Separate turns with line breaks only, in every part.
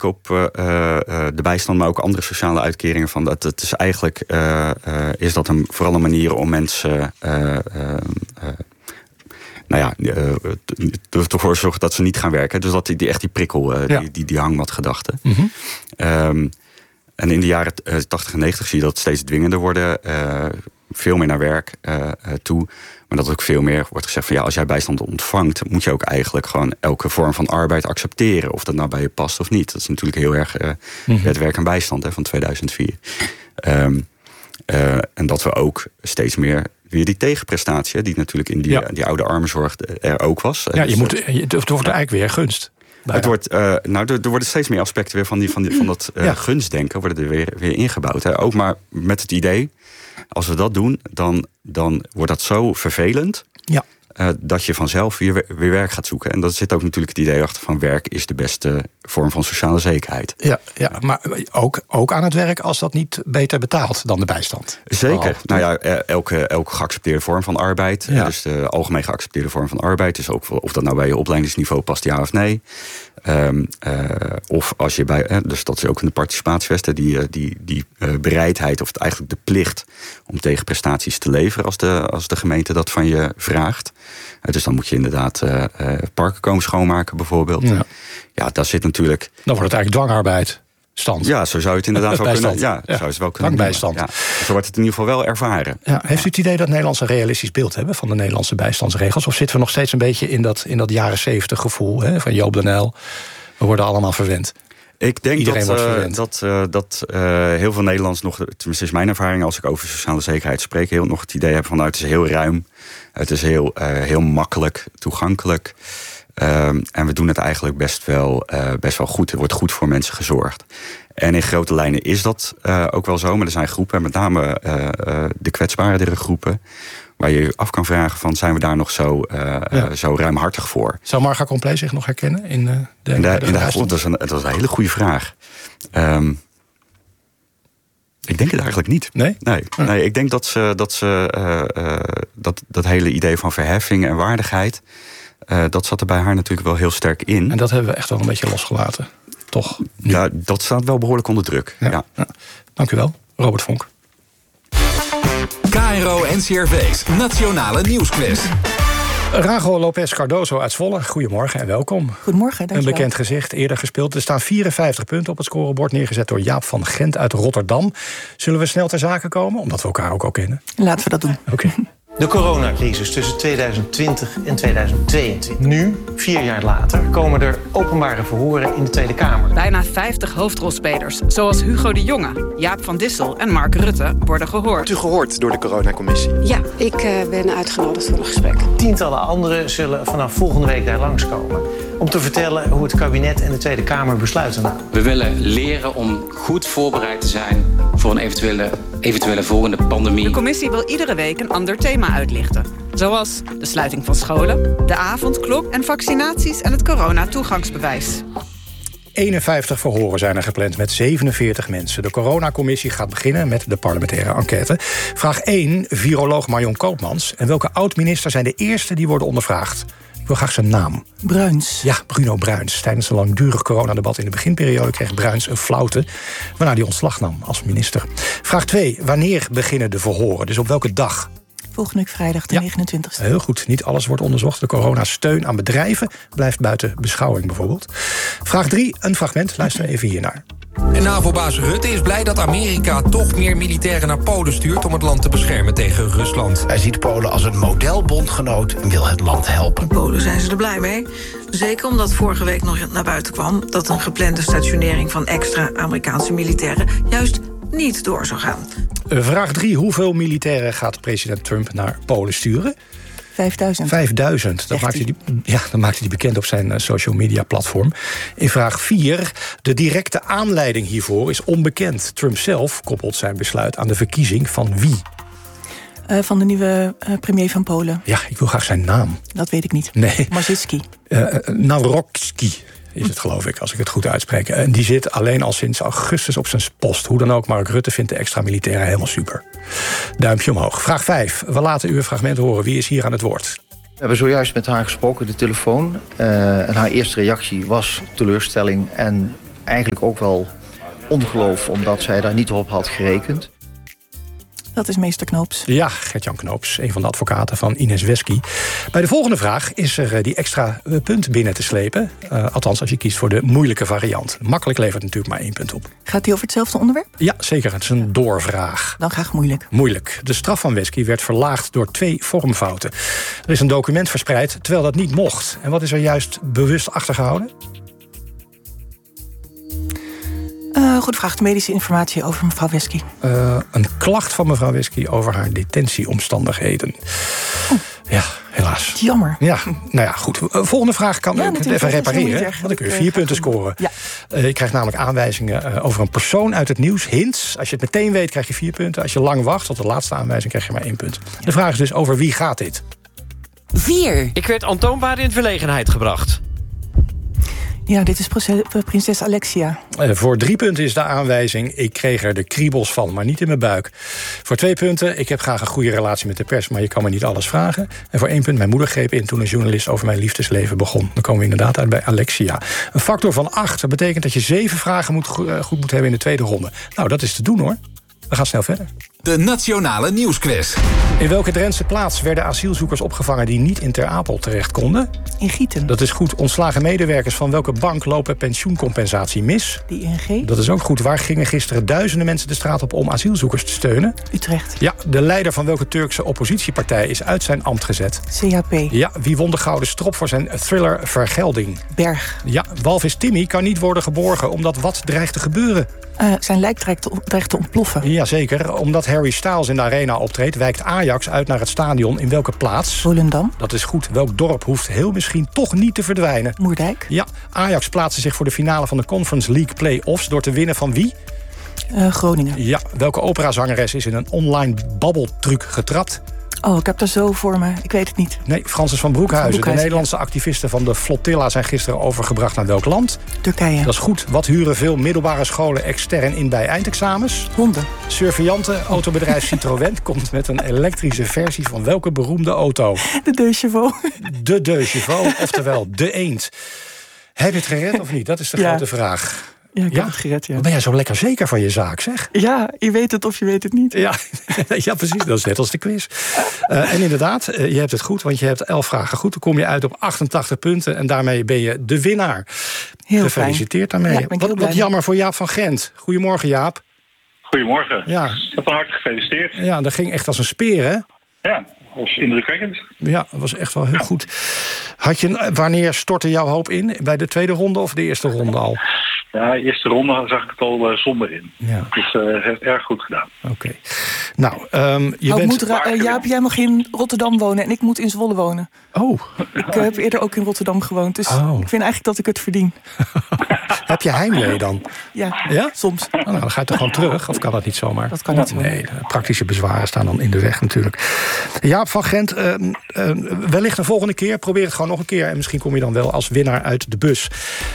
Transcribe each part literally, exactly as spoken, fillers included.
kritiek op uh, uh, de bijstand, maar ook andere sociale uitkeringen. Van dat het is eigenlijk uh, uh, is dat een, vooral een manier om mensen uh, uh, uh, nou ja, uh, ervoor zorgen dat ze niet gaan werken. Dus dat die, die echt die prikkel, uh, ja. die, die, die hangmatgedachte. Mm-hmm. Um, en in de jaren uh, tachtig en negentig zie je dat steeds dwingender worden. Uh, veel meer naar werk uh, uh, toe. Maar dat ook veel meer wordt gezegd van ja, als jij bijstand ontvangt, moet je ook eigenlijk gewoon elke vorm van arbeid accepteren. Of dat nou bij je past of niet. Dat is natuurlijk heel erg uh, mm-hmm. het werk en bijstand hè, van tweeduizend vier. Um, uh, en dat we ook steeds meer weer die tegenprestatie, die natuurlijk in die, ja. die oude armenzorg er ook was.
Ja, je moet, het wordt eigenlijk weer gunst.
Bijna. Het wordt, uh, nou, er, er worden steeds meer aspecten weer van, die, van, die, van dat uh, ja. gunstdenken worden er weer, weer ingebouwd. Hè. Ook maar met het idee, als we dat doen, dan, dan wordt dat zo vervelend. Ja. Uh, dat je vanzelf weer, weer werk gaat zoeken. En dat zit ook natuurlijk het idee achter van werk is de beste vorm van sociale zekerheid.
Ja, ja maar ook, ook aan het werk als dat niet beter betaalt dan de bijstand.
Zeker. Nou ja, elke, elke geaccepteerde vorm van arbeid. Ja. Dus de algemeen geaccepteerde vorm van arbeid. Dus ook of dat nou bij je opleidingsniveau past, ja of nee. Um, uh, of als je bij, uh, dus dat is ook in de participatiewetten, die, uh, die, die uh, bereidheid of het eigenlijk de plicht om tegenprestaties te leveren als de, als de gemeente dat van je vraagt. Uh, dus dan moet je inderdaad uh, uh, parken komen schoonmaken bijvoorbeeld. Ja. ja, daar zit natuurlijk.
Dan wordt het eigenlijk dwangarbeid. Stand.
Ja, zo zou je het inderdaad wel kunnen. Ja, ja. Zou je het wel kunnen.
Dwangbijstand.
Ja, zo wordt het in ieder geval wel ervaren.
Ja, heeft u het idee dat Nederlanders een realistisch beeld hebben van de Nederlandse bijstandsregels? Of zitten we nog steeds een beetje in dat, in dat jaren zeventig gevoel hè, van Joop den Uyl? We worden allemaal verwend.
Ik denk Iedereen dat, uh, dat, uh, dat uh, heel veel Nederlanders nog, tenminste is mijn ervaring als ik over sociale zekerheid spreek, heel nog het idee hebben van nou, het is heel ruim, het is heel, uh, heel makkelijk toegankelijk. Um, en we doen het eigenlijk best wel, uh, best wel goed. Er wordt goed voor mensen gezorgd. En in grote lijnen is dat uh, ook wel zo. Maar er zijn groepen, met name uh, uh, de kwetsbaardere groepen, waar je je af kan vragen van zijn we daar nog zo, uh, ja. uh, zo ruimhartig voor.
Zou Marga Compleet zich nog herkennen in uh, de,
in de,
de,
in de, de dat, is een, dat is een hele goede vraag. Um, ik denk het eigenlijk niet.
Nee?
Nee, ja. nee ik denk dat ze, dat, ze uh, uh, dat, dat hele idee van verheffing en waardigheid, Uh, dat zat er bij haar natuurlijk wel heel sterk in.
En dat hebben we echt wel een beetje losgelaten, toch? Nu.
Ja, dat staat wel behoorlijk onder druk. Ja. Ja.
Ja. Dank u wel, Robert Vonk.
K R O N C R V's Nationale Nieuwsquiz.
Rago Lopez Cardozo uit Zwolle, goedemorgen en welkom.
Goedemorgen, dankjewel.
Een bekend gezicht, eerder gespeeld. Er staan vierenvijftig punten op het scorebord, neergezet door Jaap van Gent uit Rotterdam. Zullen we snel ter zake komen, omdat we elkaar ook al kennen?
Laten we dat doen.
Oké. Okay.
De coronacrisis tussen tweeduizend twintig en tweeduizend tweeëntwintig. Nu, vier jaar later, komen er openbare verhoren in de Tweede Kamer.
Bijna vijftig hoofdrolspelers, zoals Hugo de Jonge, Jaap van Dissel en Mark Rutte, worden gehoord.
Wordt u gehoord door de coronacommissie?
Ja, ik uh, ben uitgenodigd voor een gesprek.
Tientallen anderen zullen vanaf volgende week daar langskomen om te vertellen hoe het kabinet en de Tweede Kamer besluiten namen.
We willen leren om goed voorbereid te zijn voor een eventuele, eventuele volgende pandemie.
De commissie wil iedere week een ander thema uitlichten. Zoals de sluiting van scholen, de avondklok en vaccinaties en het corona-toegangsbewijs.
eenenvijftig verhoren zijn er gepland met zevenenveertig mensen. De coronacommissie gaat beginnen met de parlementaire enquête. Vraag één, viroloog Marion Koopmans. En welke oud-minister zijn de eerste die worden ondervraagd? Ik wil graag zijn naam.
Bruins.
Ja, Bruno Bruins. Tijdens een langdurig coronadebat in de beginperiode kreeg Bruins een flauwte, waarna hij ontslag nam als minister. Vraag twee. Wanneer beginnen de verhoren? Dus op welke dag?
Volgende week vrijdag, de
ja.
negenentwintigste.
Heel goed. Niet alles wordt onderzocht. De coronasteun aan bedrijven blijft buiten beschouwing bijvoorbeeld. Vraag drie. Een fragment. Luister even hiernaar.
En NAVO-baas Rutte is blij dat Amerika toch meer militairen naar Polen stuurt om het land te beschermen tegen Rusland.
Hij ziet Polen als een modelbondgenoot en wil het land helpen.
In Polen zijn ze er blij mee. Zeker omdat vorige week nog naar buiten kwam dat een geplande stationering van extra Amerikaanse militairen juist niet door zou gaan.
Vraag drie. Hoeveel militairen gaat president Trump naar Polen sturen?
Vijfduizend.
Vijfduizend. Dat maakte hij, ja, dat maakte hij bekend op zijn social media platform. In vraag vier. De directe aanleiding hiervoor is onbekend. Trump zelf koppelt zijn besluit aan de verkiezing van wie?
Uh, van de nieuwe uh, premier van Polen.
Ja, ik wil graag zijn naam.
Dat weet ik niet.
Nee.
Marzicki.
Uh, Nawrocki is het, geloof ik, als ik het goed uitspreek. En die zit alleen al sinds augustus op zijn post. Hoe dan ook, Mark Rutte vindt de extra militairen helemaal super. Duimpje omhoog. Vraag vijf. We laten u een fragment horen. Wie is hier aan het woord?
We hebben zojuist met haar gesproken, de telefoon. Uh, en haar eerste reactie was teleurstelling en eigenlijk ook wel ongeloof, omdat zij daar niet op had gerekend.
Dat is meester Knoops.
Ja, Gert-Jan Knoops, een van de advocaten van Ines Wesky. Bij de volgende vraag is er die extra punt binnen te slepen. Uh, althans, als je kiest voor de moeilijke variant. Makkelijk levert natuurlijk maar één punt op.
Gaat die over hetzelfde onderwerp?
Ja, zeker. Het is een doorvraag.
Dan graag moeilijk.
Moeilijk. De straf van Wesky werd verlaagd door twee vormfouten. Er is een document verspreid, terwijl dat niet mocht. En wat is er juist bewust achtergehouden?
Uh, goed vraag. Medische informatie over mevrouw Wesky.
Uh, een klacht van mevrouw Wesky over haar detentieomstandigheden.
Oh.
Ja, helaas.
Jammer.
Ja, nou ja, goed. Volgende vraag kan
ja,
ik even repareren. Want dan kun je vier punten scoren.
Ja.
Uh, je krijgt namelijk aanwijzingen uh, over een persoon uit het nieuws. Hints. Als je het meteen weet, krijg je vier punten. Als je lang wacht tot de laatste aanwijzing, krijg je maar één punt. Ja. De vraag is dus, over wie gaat dit?
Vier. Ik werd aantoonbaar in verlegenheid gebracht.
Ja, dit is prinses Alexia.
Uh, voor drie punten is de aanwijzing, ik kreeg er de kriebels van, maar niet in mijn buik. Voor twee punten, ik heb graag een goede relatie met de pers, maar je kan me niet alles vragen. En voor één punt, mijn moeder greep in toen een journalist over mijn liefdesleven begon. Dan komen we inderdaad uit bij Alexia. Een factor van acht, dat betekent dat je zeven vragen moet, uh, goed moet hebben in de tweede ronde. Nou, dat is te doen hoor. We gaan snel verder.
De Nationale Nieuwsquiz.
In welke Drentse plaats werden asielzoekers opgevangen die niet in Ter Apel terecht konden?
In Gieten.
Dat is goed. Ontslagen medewerkers van welke bank lopen pensioencompensatie mis?
De I N G.
Dat is ook goed. Waar gingen gisteren duizenden mensen de straat op om asielzoekers te steunen?
Utrecht.
Ja, de leider van welke Turkse oppositiepartij is uit zijn ambt gezet?
C H P.
Ja, wie won de Gouden Strop voor zijn thriller Vergelding?
Berg.
Ja, walvis Timmy kan niet worden geborgen omdat wat dreigt te gebeuren?
Uh, zijn lijk dreigt te, dreigt te ontploffen.
Jazeker, omdat Harry Styles in de arena optreedt, wijkt Ajax uit naar het stadion in welke plaats?
Volendam.
Dat is goed. Welk dorp hoeft heel misschien toch niet te verdwijnen?
Moerdijk.
Ja, Ajax plaatste zich voor de finale van de Conference League Play-offs door te winnen van wie?
Uh, Groningen.
Ja, welke operazangeres is in een online babbeltruc getrapt?
Oh, ik heb er zo voor me. Ik weet het niet.
Nee, Francis van Broekhuizen.
Van Broekhuizen
de Nederlandse ja. activisten van de Flotilla zijn gisteren overgebracht naar welk land?
Turkije.
Dat is goed. Wat huren veel middelbare scholen extern in bij eindexamens?
Honden.
Surveillante autobedrijf Citroën komt met een elektrische versie van welke beroemde auto?
De Deux Chevaux.
De Deux Chevaux, oftewel de eend. Heb je het gered of niet? Dat is de
ja.
grote vraag.
Ja, ik
ja?
heb het gered, ja.
Wat ben jij zo lekker zeker van je zaak, zeg?
Ja, je weet het of je weet het niet.
Ja, ja precies. Dat is net als de quiz. Uh, en inderdaad, uh, je hebt het goed, want je hebt elf vragen goed. Dan kom je uit op achtentachtig punten en daarmee ben je de winnaar.
Heel
Gefeliciteerd daarmee.
Ja,
wat, wat jammer voor Jaap van Gent. Goedemorgen, Jaap.
Goedemorgen.
Ja.
Van harte gefeliciteerd.
Ja, dat ging echt als een speer, hè?
Ja, dat was indrukwekkend.
Ja, dat was echt wel heel goed. Had je, wanneer stortte jouw hoop in? Bij de tweede ronde of de eerste ronde al?
Ja, de eerste ronde zag ik het al uh, zonder in.
Ja.
Dus het uh, heeft erg goed gedaan.
Oké. Okay. Nou, um, je
oh,
bent...
moet er, uh, Jaap, jij mag in Rotterdam wonen en ik moet in Zwolle wonen.
Oh.
Ik uh, heb eerder ook in Rotterdam gewoond, dus oh. ik vind eigenlijk dat ik het verdien.
Heb je heimwee dan?
Ja,
ja?
soms.
Oh, nou, dan ga je toch gewoon terug, of kan dat niet zomaar?
Dat kan niet zomaar.
Nee, praktische bezwaren staan dan in de weg natuurlijk. Jaap van Gent, uh, uh, wellicht een volgende keer. Probeer het gewoon nog een keer en misschien kom je dan wel als winnaar uit de bus.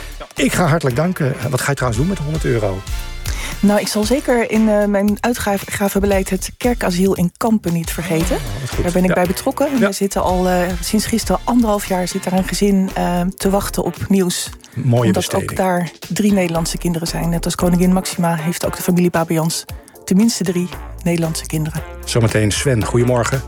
Ik ga hartelijk danken. Wat ga je trouwens doen met de honderd euro?
Nou, ik zal zeker in uh, mijn uitgavenbeleid het kerkasiel in Kampen niet vergeten. Oh, daar ben ik ja. bij betrokken. En ja. we zitten al uh, sinds gisteren anderhalf jaar zit daar een gezin uh, te wachten op nieuws.
Mooie
Omdat
besteding.
ook daar drie Nederlandse kinderen zijn. Net als koningin Maxima heeft ook de familie Babians tenminste drie Nederlandse kinderen.
Zometeen Sven, goedemorgen.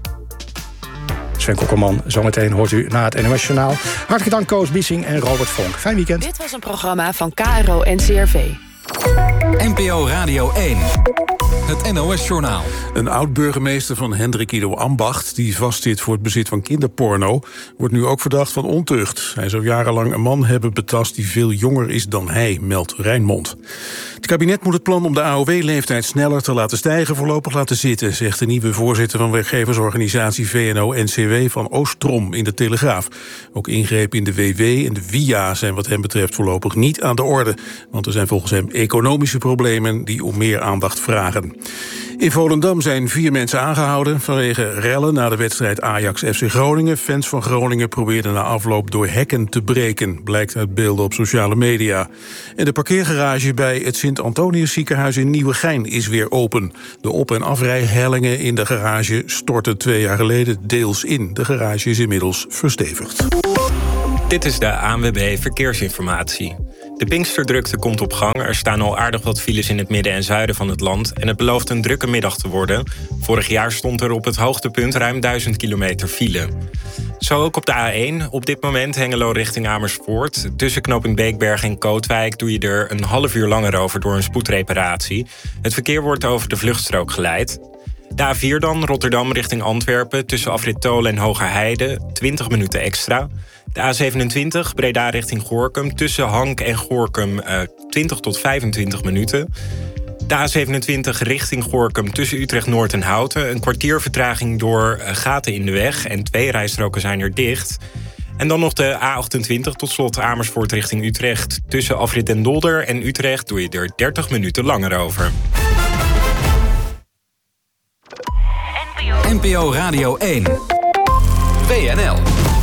Sven Kokkelman, zometeen hoort u na het N O S Journaal. Hartelijk dank Koos Biesing en Robert Vonk. Fijn weekend.
Dit was een programma van K R O en C R V.
N P O Radio één. Het N O S-journaal.
Een oud-burgemeester van Hendrik Ido Ambacht, die vastzit voor het bezit van kinderporno, wordt nu ook verdacht van ontucht. Hij zou jarenlang een man hebben betast die veel jonger is dan hij, meldt Rijnmond. Het kabinet moet het plan om de A O W-leeftijd sneller te laten stijgen voorlopig laten zitten, zegt de nieuwe voorzitter van werkgeversorganisatie V N O N C W van Oostrom in de Telegraaf. Ook ingrepen in de W W en de V I A zijn wat hem betreft voorlopig niet aan de orde, want er zijn volgens hem economische problemen die om meer aandacht vragen. In Volendam zijn vier mensen aangehouden vanwege rellen na de wedstrijd Ajax F C Groningen. Fans van Groningen probeerden na afloop door hekken te breken, blijkt uit beelden op sociale media. En de parkeergarage bij het Sint-Antonius ziekenhuis in Nieuwegein is weer open. De op- en afrijhellingen in de garage stortten twee jaar geleden deels in. De garage is inmiddels verstevigd.
Dit is de A N W B Verkeersinformatie. De Pinksterdrukte komt op gang. Er staan al aardig wat files in het midden en zuiden van het land. En het belooft een drukke middag te worden. Vorig jaar stond er op het hoogtepunt ruim duizend kilometer file. Zo ook op de A één. Op dit moment Hengelo richting Amersfoort. Tussen knooppunt Beekberg en Kootwijk doe je er een half uur langer over door een spoedreparatie. Het verkeer wordt over de vluchtstrook geleid. De A vier dan, Rotterdam richting Antwerpen. Tussen Afrit Tolen en Hogerheide, twintig minuten extra. De A zevenentwintig, Breda richting Gorinchem. Tussen Hank en Gorinchem uh, twintig tot vijfentwintig minuten. De A zevenentwintig richting Gorinchem tussen Utrecht Noord en Houten. Een kwartier vertraging door uh, gaten in de weg. En twee rijstroken zijn er dicht. En dan nog de A achtentwintig tot slot Amersfoort richting Utrecht. Tussen Afrit Den Dolder en Utrecht doe je er dertig minuten langer over.
N P O Radio één. W N L.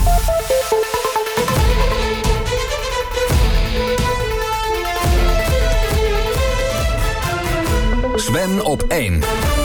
Sven op één.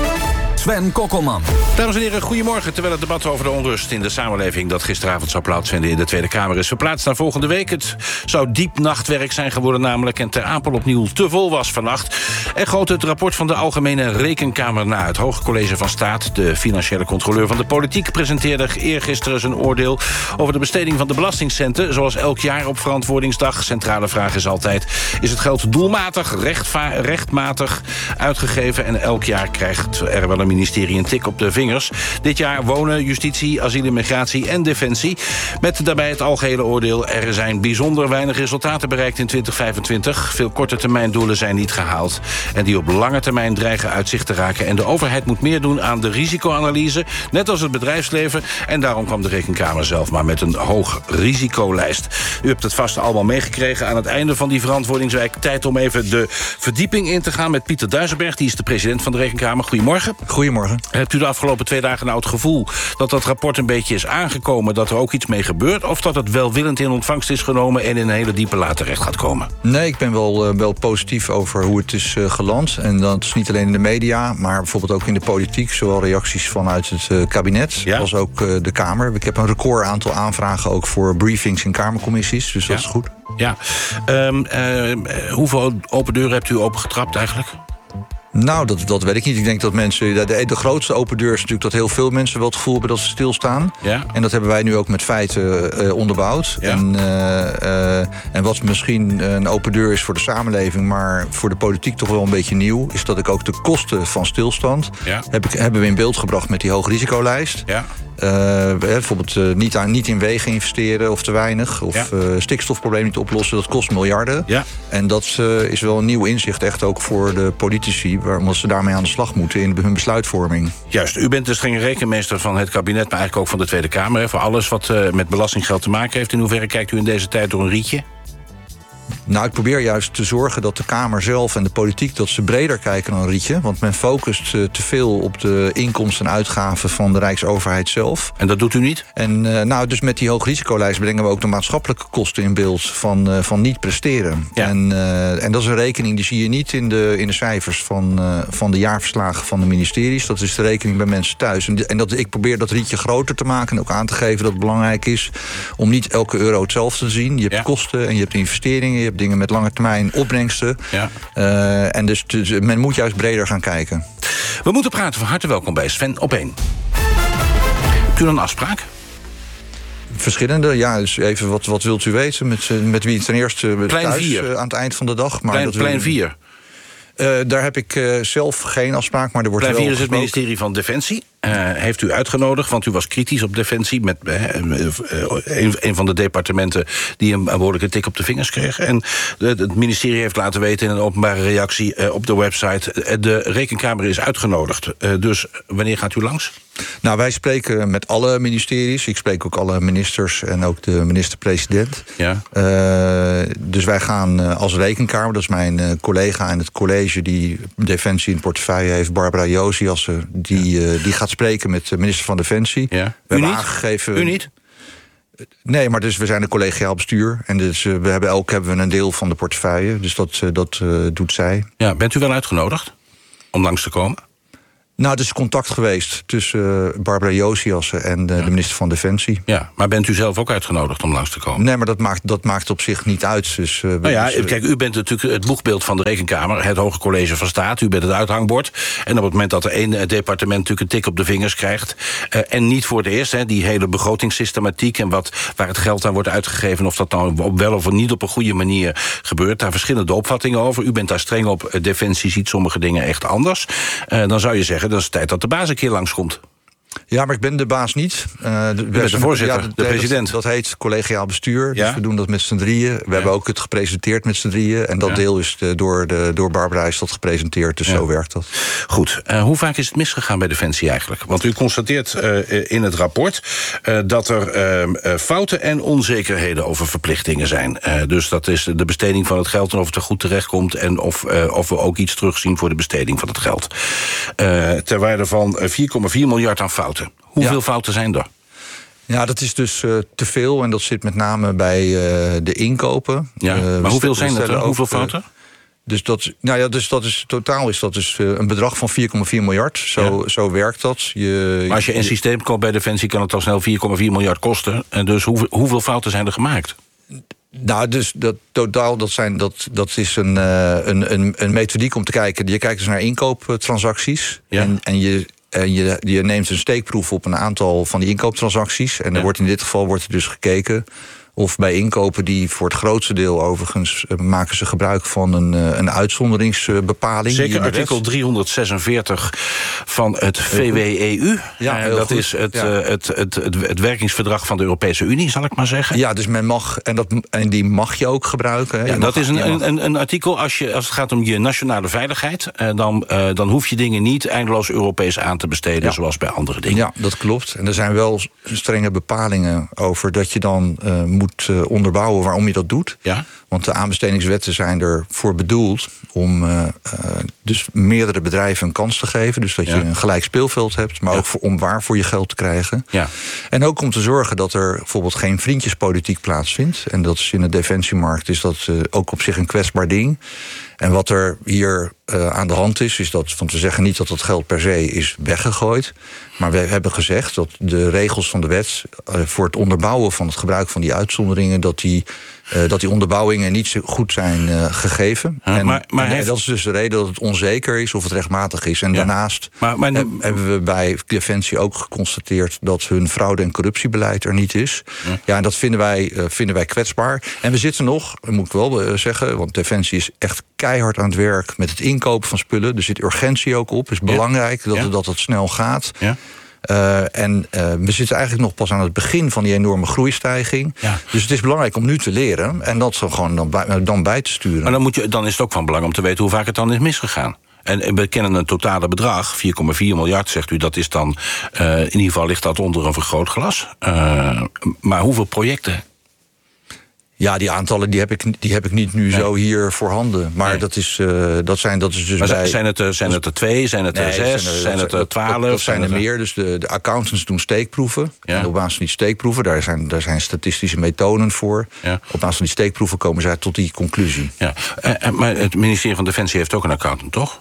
Sven Kokkelman.
Dames en heren, goedemorgen. Terwijl het debat over de onrust in de samenleving dat gisteravond zou plaatsvinden in de Tweede Kamer is verplaatst naar volgende week. Het zou diep nachtwerk zijn geworden namelijk en Ter Apel opnieuw te vol was vannacht. En goot het rapport van de Algemene Rekenkamer na. Het Hoge College van Staat, de financiële controleur van de politiek, presenteerde eergisteren zijn oordeel over de besteding van de belastingcenten. Zoals elk jaar op Verantwoordingsdag. Centrale vraag is altijd, is het geld doelmatig, rechtva- rechtmatig uitgegeven? En elk jaar krijgt er wel een ministerie een tik op de vingers. Dit jaar wonen, justitie, asiel en migratie en defensie. Met daarbij het algehele oordeel, er zijn bijzonder weinig resultaten bereikt in twintig vijfentwintig. Veel korte termijn doelen zijn niet gehaald. En die op lange termijn dreigen uit zicht te raken. En de overheid moet meer doen aan de risicoanalyse, net als het bedrijfsleven. En daarom kwam de Rekenkamer zelf maar met een hoog risicolijst. U hebt het vast allemaal meegekregen aan het einde van die verantwoordingsweek. Tijd om even de verdieping in te gaan met Pieter Duisenberg. Die is de president van de Rekenkamer. Goedemorgen.
Goedemorgen.
Hebt u de afgelopen twee dagen nou het gevoel dat dat rapport een beetje is aangekomen, dat er ook iets mee gebeurt, of dat het welwillend in ontvangst is genomen en in een hele diepe laad terecht gaat komen?
Nee, ik ben wel, uh, wel positief over hoe het is uh, geland. En dat is niet alleen in de media, maar bijvoorbeeld ook in de politiek. Zowel reacties vanuit het uh, kabinet ja. als ook uh, de Kamer. Ik heb een record aantal aanvragen ook voor briefings in Kamercommissies. Dus dat ja. is goed.
Ja. Um, uh, hoeveel open deuren hebt u opengetrapt eigenlijk?
Nou, dat, dat weet ik niet. Ik denk dat mensen... De, de grootste open deur is natuurlijk dat heel veel mensen wel het gevoel hebben dat ze stilstaan. Ja. En dat hebben wij nu ook met feiten uh, onderbouwd. Ja. En, uh, uh, en wat misschien een open deur is voor de samenleving, maar voor de politiek toch wel een beetje nieuw, is dat ik ook de kosten van stilstand ja. heb ik, hebben we in beeld gebracht met die hoogrisicolijst. Ja. Uh, bijvoorbeeld uh, niet, aan, niet in wegen investeren of te weinig. Of ja. uh, stikstofprobleem niet oplossen. Dat kost miljarden. Ja. En dat uh, is wel een nieuw inzicht echt ook voor de politici, omdat ze daarmee aan de slag moeten in hun besluitvorming.
Juist, u bent de strenge rekenmeester van het kabinet, maar eigenlijk ook van de Tweede Kamer. Hè, voor alles wat uh, met belastinggeld te maken heeft. In hoeverre kijkt u in deze tijd door een rietje?
Nou, ik probeer juist te zorgen dat de Kamer zelf en de politiek dat ze breder kijken dan een rietje. Want men focust uh, te veel op de inkomsten en uitgaven van de Rijksoverheid zelf.
En dat doet u niet?
En uh, nou, dus met die hoogrisicolijst brengen we ook de maatschappelijke kosten in beeld van, uh, van niet presteren. Ja. En, uh, en dat is een rekening die zie je niet in de, in de cijfers van, uh, van de jaarverslagen van de ministeries. Dat is de rekening bij mensen thuis. En, en dat, ik probeer dat rietje groter te maken en ook aan te geven dat het belangrijk is om niet elke euro hetzelfde te zien. Je hebt ja. kosten en je hebt investeringen, je hebt dingen met lange termijn opbrengsten. Ja. Uh, en dus, dus men moet juist breder gaan kijken.
We moeten praten. Van harte welkom bij Sven op één. Hebt u een afspraak?
Verschillende, ja. Dus even wat, wat wilt u weten? Met, met wie ten eerste
plein
thuis
vier.
aan het eind van de dag. Maar
plein,
dat
plein vier.
Uh, daar heb ik uh, zelf geen afspraak, maar er wordt
plein
wel
vier is het ministerie van Defensie. Uh, heeft u uitgenodigd, want u was kritisch op Defensie, met uh, uh, een, een van de departementen die een, een behoorlijke tik op de vingers kreeg. En de, het ministerie heeft laten weten in een openbare reactie uh, op de website, uh, de Rekenkamer is uitgenodigd. Uh, dus wanneer gaat u langs?
Nou, wij spreken met alle ministeries. Ik spreek ook alle ministers en ook de minister-president. Ja. Uh, dus wij gaan uh, als Rekenkamer, dat is mijn uh, collega in het college die Defensie in portefeuille heeft, Barbara Josiassen, die, uh, die gaat spreken met de minister van Defensie.
Ja. We u, niet? Aangegeven, u niet?
Nee, maar dus we zijn een collegiaal bestuur. En dus uh, we hebben ook hebben we een deel van de portefeuille. Dus dat, uh, dat uh, doet zij.
Ja, bent u wel uitgenodigd om langs te komen?
Nou, er is contact geweest tussen uh, Barbara Josiassen en uh, ja. de minister van Defensie.
Ja, maar bent u zelf ook uitgenodigd om langs te komen?
Nee, maar dat maakt, dat maakt op zich niet uit. Dus, uh,
nou ja,
dus, uh,
kijk, u bent natuurlijk het boegbeeld van de Rekenkamer, het Hoge College van Staat. U bent het uithangbord. En op het moment dat er één departement natuurlijk een tik op de vingers krijgt, uh, en niet voor het eerst, hè, die hele begrotingssystematiek en wat, waar het geld aan wordt uitgegeven, of dat nou op wel of niet op een goede manier gebeurt, daar verschillende opvattingen over. U bent daar streng op. Defensie ziet sommige dingen echt anders. Uh, dan zou je zeggen, dat is tijd dat de baas een keer langskomt.
Ja, maar ik ben de baas niet. Uh, de,
U bent de voorzitter, ja, de, de president.
Dat, dat heet collegiaal bestuur. Ja? Dus we doen dat met z'n drieën. We ja. hebben ook het gepresenteerd met z'n drieën. En dat ja. deel is de, door, de, door Barbara is dat gepresenteerd. Dus ja. zo werkt dat.
Goed. Uh, hoe vaak is het misgegaan bij Defensie eigenlijk? Want u constateert uh, in het rapport uh, dat er uh, fouten en onzekerheden over verplichtingen zijn. Uh, dus dat is de besteding van het geld en of het er goed terechtkomt. En of, uh, of we ook iets terugzien voor de besteding van het geld. Uh, ter waarde van vier komma vier miljard aan fouten. Hoeveel ja. fouten zijn er?
Ja, dat is dus uh, te veel. En dat zit met name bij uh, de inkopen.
Ja, uh, maar hoeveel zijn er? Hoeveel fouten? Uh,
dus dat, nou ja, dus dat is totaal is dat dus uh, een bedrag van vier komma vier miljard. Zo, ja. zo werkt dat. Je,
maar als je een je, systeem koopt bij Defensie, kan het al snel vier komma vier miljard kosten. En dus hoeveel, hoeveel fouten zijn er gemaakt?
Nou, dus dat totaal, dat, zijn, dat, dat is een, uh, een, een, een methodiek om te kijken. Je kijkt dus naar inkooptransacties. Ja. En, en je. En je, je neemt een steekproef op een aantal van die inkooptransacties. En er ja. wordt in dit geval wordt er dus gekeken of bij inkopen die voor het grootste deel overigens maken ze gebruik van een, een uitzonderingsbepaling.
Zeker artikel driehonderdzesenveertig van het V W E U. Ja, en dat goed. is het, ja. het, het, het, het werkingsverdrag van de Europese Unie, zal ik maar zeggen.
Ja, dus men mag, en, dat, en die mag je ook gebruiken.
Ja,
dat
mag, is een, een, een artikel, als, je, als het gaat om je nationale veiligheid, dan, uh, dan hoef je dingen niet eindeloos Europees aan te besteden, ja. zoals bij andere dingen.
Ja, dat klopt. En er zijn wel strenge bepalingen over dat je dan uh, moet onderbouwen waarom je dat doet.
Ja?
Want de aanbestedingswetten zijn ervoor bedoeld om uh, uh, dus meerdere bedrijven een kans te geven. Dus dat ja. je een gelijk speelveld hebt, maar ja. ook voor, om waar voor je geld te krijgen.
Ja.
En ook om te zorgen dat er bijvoorbeeld geen vriendjespolitiek plaatsvindt. En dat is in de defensiemarkt is dat uh, ook op zich een kwetsbaar ding. En wat er hier uh, aan de hand is, is dat, want we zeggen niet dat dat geld per se is weggegooid. Maar we hebben gezegd dat de regels van de wet uh, voor het onderbouwen van het gebruik van die uitzonderingen, dat die, uh, dat die onderbouwingen niet zo goed zijn uh, gegeven. Ja, en
maar, maar
en
heeft...
dat is dus de reden dat het onzeker is of het rechtmatig is. En ja. daarnaast
maar, maar...
heb, hebben we bij Defensie ook geconstateerd dat hun fraude- en corruptiebeleid er niet is. Ja, ja en dat vinden wij, uh, vinden wij kwetsbaar. En we zitten nog, moet ik wel uh, zeggen, want Defensie is echt keihard aan het werk met het inkopen van spullen. Er zit urgentie ook op. Het is belangrijk ja. dat, ja. dat het snel gaat.
Ja.
Uh, en uh, we zitten eigenlijk nog pas aan het begin van die enorme groeistijging.
Ja.
Dus het is belangrijk om nu te leren en dat zo gewoon dan bij, dan bij te sturen.
Maar dan, moet je, dan is het ook van belang om te weten hoe vaak het dan is misgegaan. En we kennen een totale bedrag, vier komma vier miljard, zegt u. Dat is dan, uh, in ieder geval ligt dat onder een vergrootglas. Uh, maar hoeveel projecten?
Ja, die aantallen die heb ik, die heb ik niet nu nee. zo hier voorhanden. Maar nee. dat, is, uh, dat, zijn, dat is dus
maar
bij...
Zijn het, er, zijn het er twee, zijn het er nee, zes, zijn, er, zijn het er twaalf?
Dat, dat zijn er meer. Dus de, de accountants doen steekproeven. Ja. En op basis van die steekproeven, daar zijn, daar zijn statistische methoden voor. Ja. Op basis van die steekproeven komen zij tot die conclusie.
Ja. Uh, maar het ministerie van Defensie heeft ook een accountant, toch?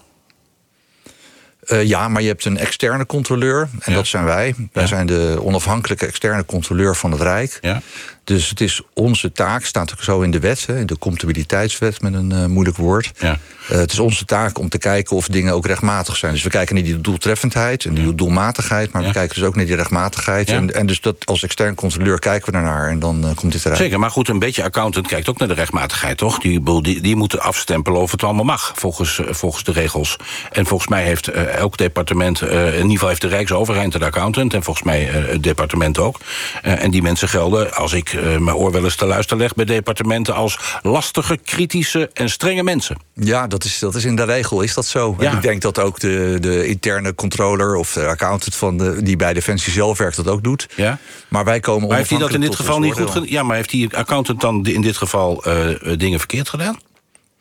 Uh, ja, maar je hebt een externe controleur. En ja. dat zijn wij. Wij ja. zijn de onafhankelijke externe controleur van het Rijk.
Ja.
Dus het is onze taak, staat ook zo in de wet, hè, in de comptabiliteitswet met een uh, moeilijk woord.
Ja.
Uh, het is onze taak om te kijken of dingen ook rechtmatig zijn. Dus we kijken naar die doeltreffendheid en die ja. doelmatigheid, maar ja. we kijken dus ook naar die rechtmatigheid. Ja. En, en dus dat als extern controleur kijken we daarnaar en dan uh, komt dit eruit.
Zeker, maar goed, een beetje accountant kijkt ook naar de rechtmatigheid, toch? Die, die, die moeten afstempelen of het allemaal mag, volgens, uh, volgens de regels. En volgens mij heeft uh, elk departement, uh, in ieder geval heeft de Rijksoverheid een accountant, en volgens mij uh, het departement ook. Uh, en die mensen gelden, als ik uh, mijn oor wel eens te luisteren leg bij departementen, als lastige, kritische en strenge mensen.
Ja, dat is, dat is in de regel, is dat zo. Ja. En ik denk dat ook de, de interne controller of de accountant van de, die bij Defensie zelf werkt dat ook doet.
Ja.
Maar wij komen
maar heeft hij dat in dit geval niet goed gedaan? Ja, maar heeft die accountant dan in dit geval uh, dingen verkeerd gedaan?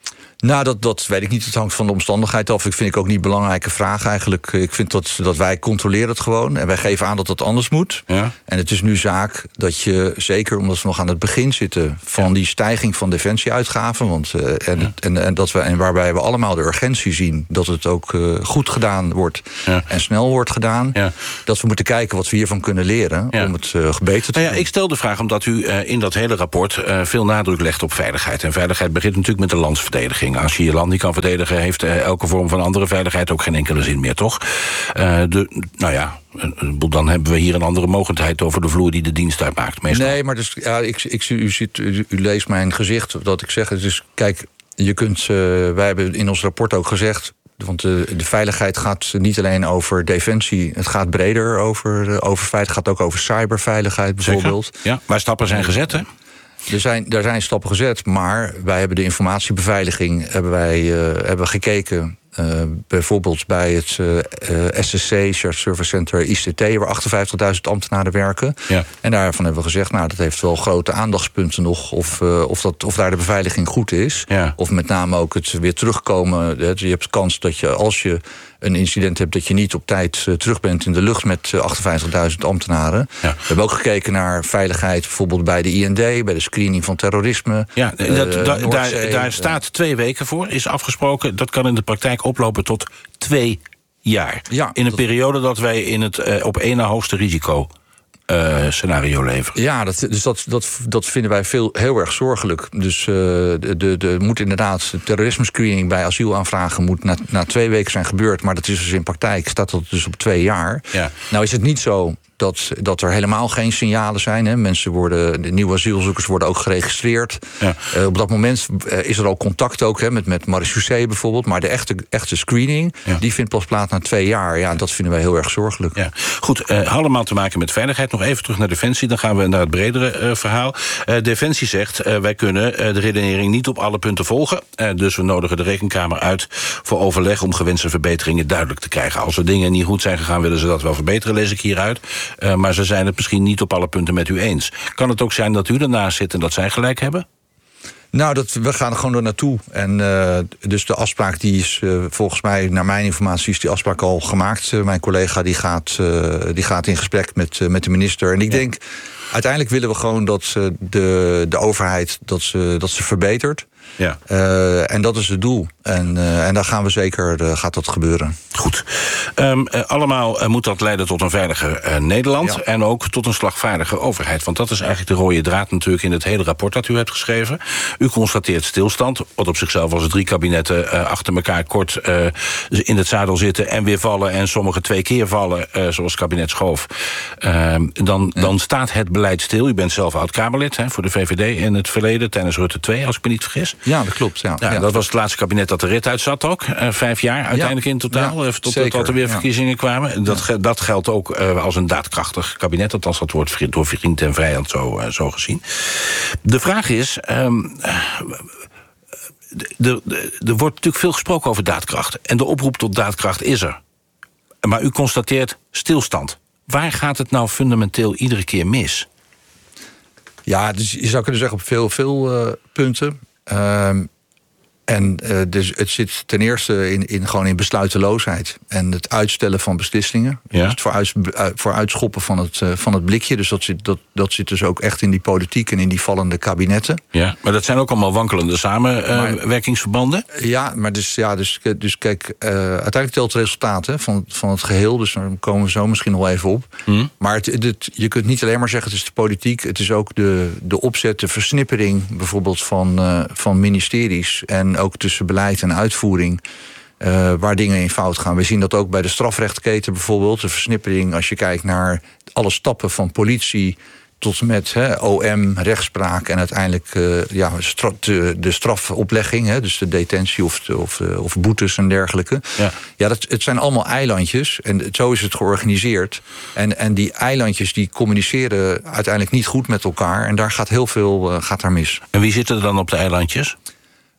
Nou, dat, dat weet ik niet. Het hangt van de omstandigheid af. Ik vind ik ook niet een belangrijke vraag eigenlijk. Ik vind dat, dat wij controleren het gewoon. En wij geven aan dat dat anders moet.
Ja.
En het is nu zaak dat je, zeker omdat we nog aan het begin zitten van die stijging van defensieuitgaven. Want, uh, en, ja. en, en, dat we, en waarbij we allemaal de urgentie zien dat het ook uh, goed gedaan wordt ja. en snel wordt gedaan. Ja. Dat we moeten kijken wat we hiervan kunnen leren ja. om het uh, beter te
nou ja,
doen.
Ik stel de vraag omdat u uh, in dat hele rapport uh, veel nadruk legt op veiligheid. En veiligheid begint natuurlijk met de landsverdediging. Als je je land niet kan verdedigen, heeft uh, elke vorm van andere veiligheid ook geen enkele zin meer, toch? Uh, de, nou ja, dan hebben we hier een andere mogelijkheid over de vloer die de dienst uitmaakt. Meestal.
Nee, maar dus, ja, ik, ik, u, ziet, u, u leest mijn gezicht dat ik zeg. Dus kijk, je kunt, uh, wij hebben in ons rapport ook gezegd. Want de, de veiligheid gaat niet alleen over defensie. Het gaat breder over, over veiligheid. Het gaat ook over cyberveiligheid bijvoorbeeld.
Zeker? Ja, maar stappen zijn gezet, hè?
Er zijn, er zijn stappen gezet, maar wij hebben de informatiebeveiliging hebben wij, uh, hebben gekeken. Uh, bijvoorbeeld bij het uh, uh, S S C, Shared Service Center I C T, waar achtenvijftigduizend ambtenaren werken. Ja. En daarvan hebben we gezegd, nou, dat heeft wel grote aandachtspunten nog. Of, uh, of, dat, of daar de beveiliging goed is. Ja. Of met name ook het weer terugkomen. Je hebt kans dat je, als je een incident hebt, dat je niet op tijd uh, terug bent in de lucht met uh, achtenvijftigduizend ambtenaren. Ja. We hebben ook gekeken naar veiligheid, bijvoorbeeld bij de I N D, bij de screening van terrorisme.
Ja, dat, uh, da, daar, daar staat twee weken voor, is afgesproken. Dat kan in de praktijk oplopen tot twee jaar. Ja, in een dat... periode dat wij in het uh, op één na hoogste risico Uh, scenario leveren.
Ja, dat, dus dat, dat, dat vinden wij veel, heel erg zorgelijk. Dus uh, de, de, de moet inderdaad de terrorisme-screening bij asielaanvragen moet na, na twee weken zijn gebeurd, maar dat is dus in praktijk staat dat dus op twee jaar. Ja. Nou is het niet zo dat, dat er helemaal geen signalen zijn. Hè. Mensen worden, de nieuwe asielzoekers worden ook geregistreerd. Ja. Uh, op dat moment uh, is er al contact ook hè, met, met marechaussee bijvoorbeeld. Maar de echte, echte screening, ja. die vindt pas plaats na twee jaar. Ja, dat vinden wij heel erg zorgelijk.
Ja. Goed, uh, allemaal te maken met veiligheid. Nog even terug naar Defensie, dan gaan we naar het bredere uh, verhaal. Uh, Defensie zegt, uh, wij kunnen uh, de redenering niet op alle punten volgen. Uh, dus we nodigen de Rekenkamer uit voor overleg om gewenste verbeteringen duidelijk te krijgen. Als er dingen niet goed zijn gegaan, willen ze dat wel verbeteren, lees ik hieruit. Uh, maar ze zijn het misschien niet op alle punten met u eens. Kan het ook zijn dat u ernaast zit en dat zij gelijk hebben?
Nou, dat, we gaan er gewoon door naartoe. En uh, dus de afspraak die is, uh, volgens mij, naar mijn informatie, is die afspraak al gemaakt. Uh, mijn collega die gaat, uh, die gaat in gesprek met, uh, met de minister. En ik ja. denk, uiteindelijk willen we gewoon dat uh, de, de overheid dat ze, dat ze verbetert. Ja. Uh, en dat is het doel. En, uh, en daar gaan we zeker, uh, gaat dat gebeuren.
Goed. Um, uh, allemaal uh, moet dat leiden tot een veiliger uh, Nederland. Ja. En ook tot een slagvaardige overheid. Want dat is eigenlijk de rode draad natuurlijk in het hele rapport dat u hebt geschreven. U constateert stilstand. Wat op zichzelf als drie kabinetten uh, achter elkaar kort uh, in het zadel zitten en weer vallen. En sommige twee keer vallen, uh, zoals het kabinet Schoof. Uh, dan, ja. dan staat het beleid stil. U bent zelf oud-Kamerlid hè, voor de V V D in het verleden tijdens Rutte twee, als ik me niet vergis.
Ja, dat klopt. Ja.
Ja,
ja.
Dat was het laatste kabinet dat de rit uit zat ook. Uh, vijf jaar uiteindelijk ja. in totaal. Ja, tot, tot er weer verkiezingen ja. kwamen. Dat, ja. dat geldt ook uh, als een daadkrachtig kabinet. Althans, dat wordt vriend, door vriend en vijand zo, uh, zo gezien. De vraag is... Um, Er wordt natuurlijk veel gesproken over daadkracht. En de oproep tot daadkracht is er. Maar u constateert stilstand. Waar gaat het nou fundamenteel iedere keer mis?
Ja, dus je zou kunnen zeggen op veel, veel uh, punten. Um, en uh, dus het zit ten eerste in, in, gewoon in besluiteloosheid. En het uitstellen van beslissingen. Ja. Dus het vooruit, voor uitschoppen van het, uh, van het blikje. Dus dat zit, dat, dat zit dus ook echt in die politiek en in die vallende kabinetten.
Ja, maar dat zijn ook allemaal wankelende samenwerkingsverbanden? Uh,
ja, maar dus, ja, dus, dus kijk, uh, uiteindelijk telt het resultaat hè, van, van het geheel. Dus daar komen we zo misschien nog wel even op. Hmm. Maar het, het, je kunt niet alleen maar zeggen het is de politiek. Het is ook de, de opzet, de versnippering bijvoorbeeld van, uh, van ministeries. En ook tussen beleid en uitvoering, uh, waar dingen in fout gaan. We zien dat ook bij de strafrechtketen bijvoorbeeld. De versnippering als je kijkt naar alle stappen van politie tot met hè, O M, rechtspraak en uiteindelijk uh, ja, stra- de, de strafoplegging, hè, dus de detentie of, de, of, de, of boetes en dergelijke. Ja, ja dat, het zijn allemaal eilandjes en zo is het georganiseerd. En, en die eilandjes die communiceren uiteindelijk niet goed met elkaar en daar gaat heel veel uh, gaat daar mis.
En wie zit er dan op de eilandjes?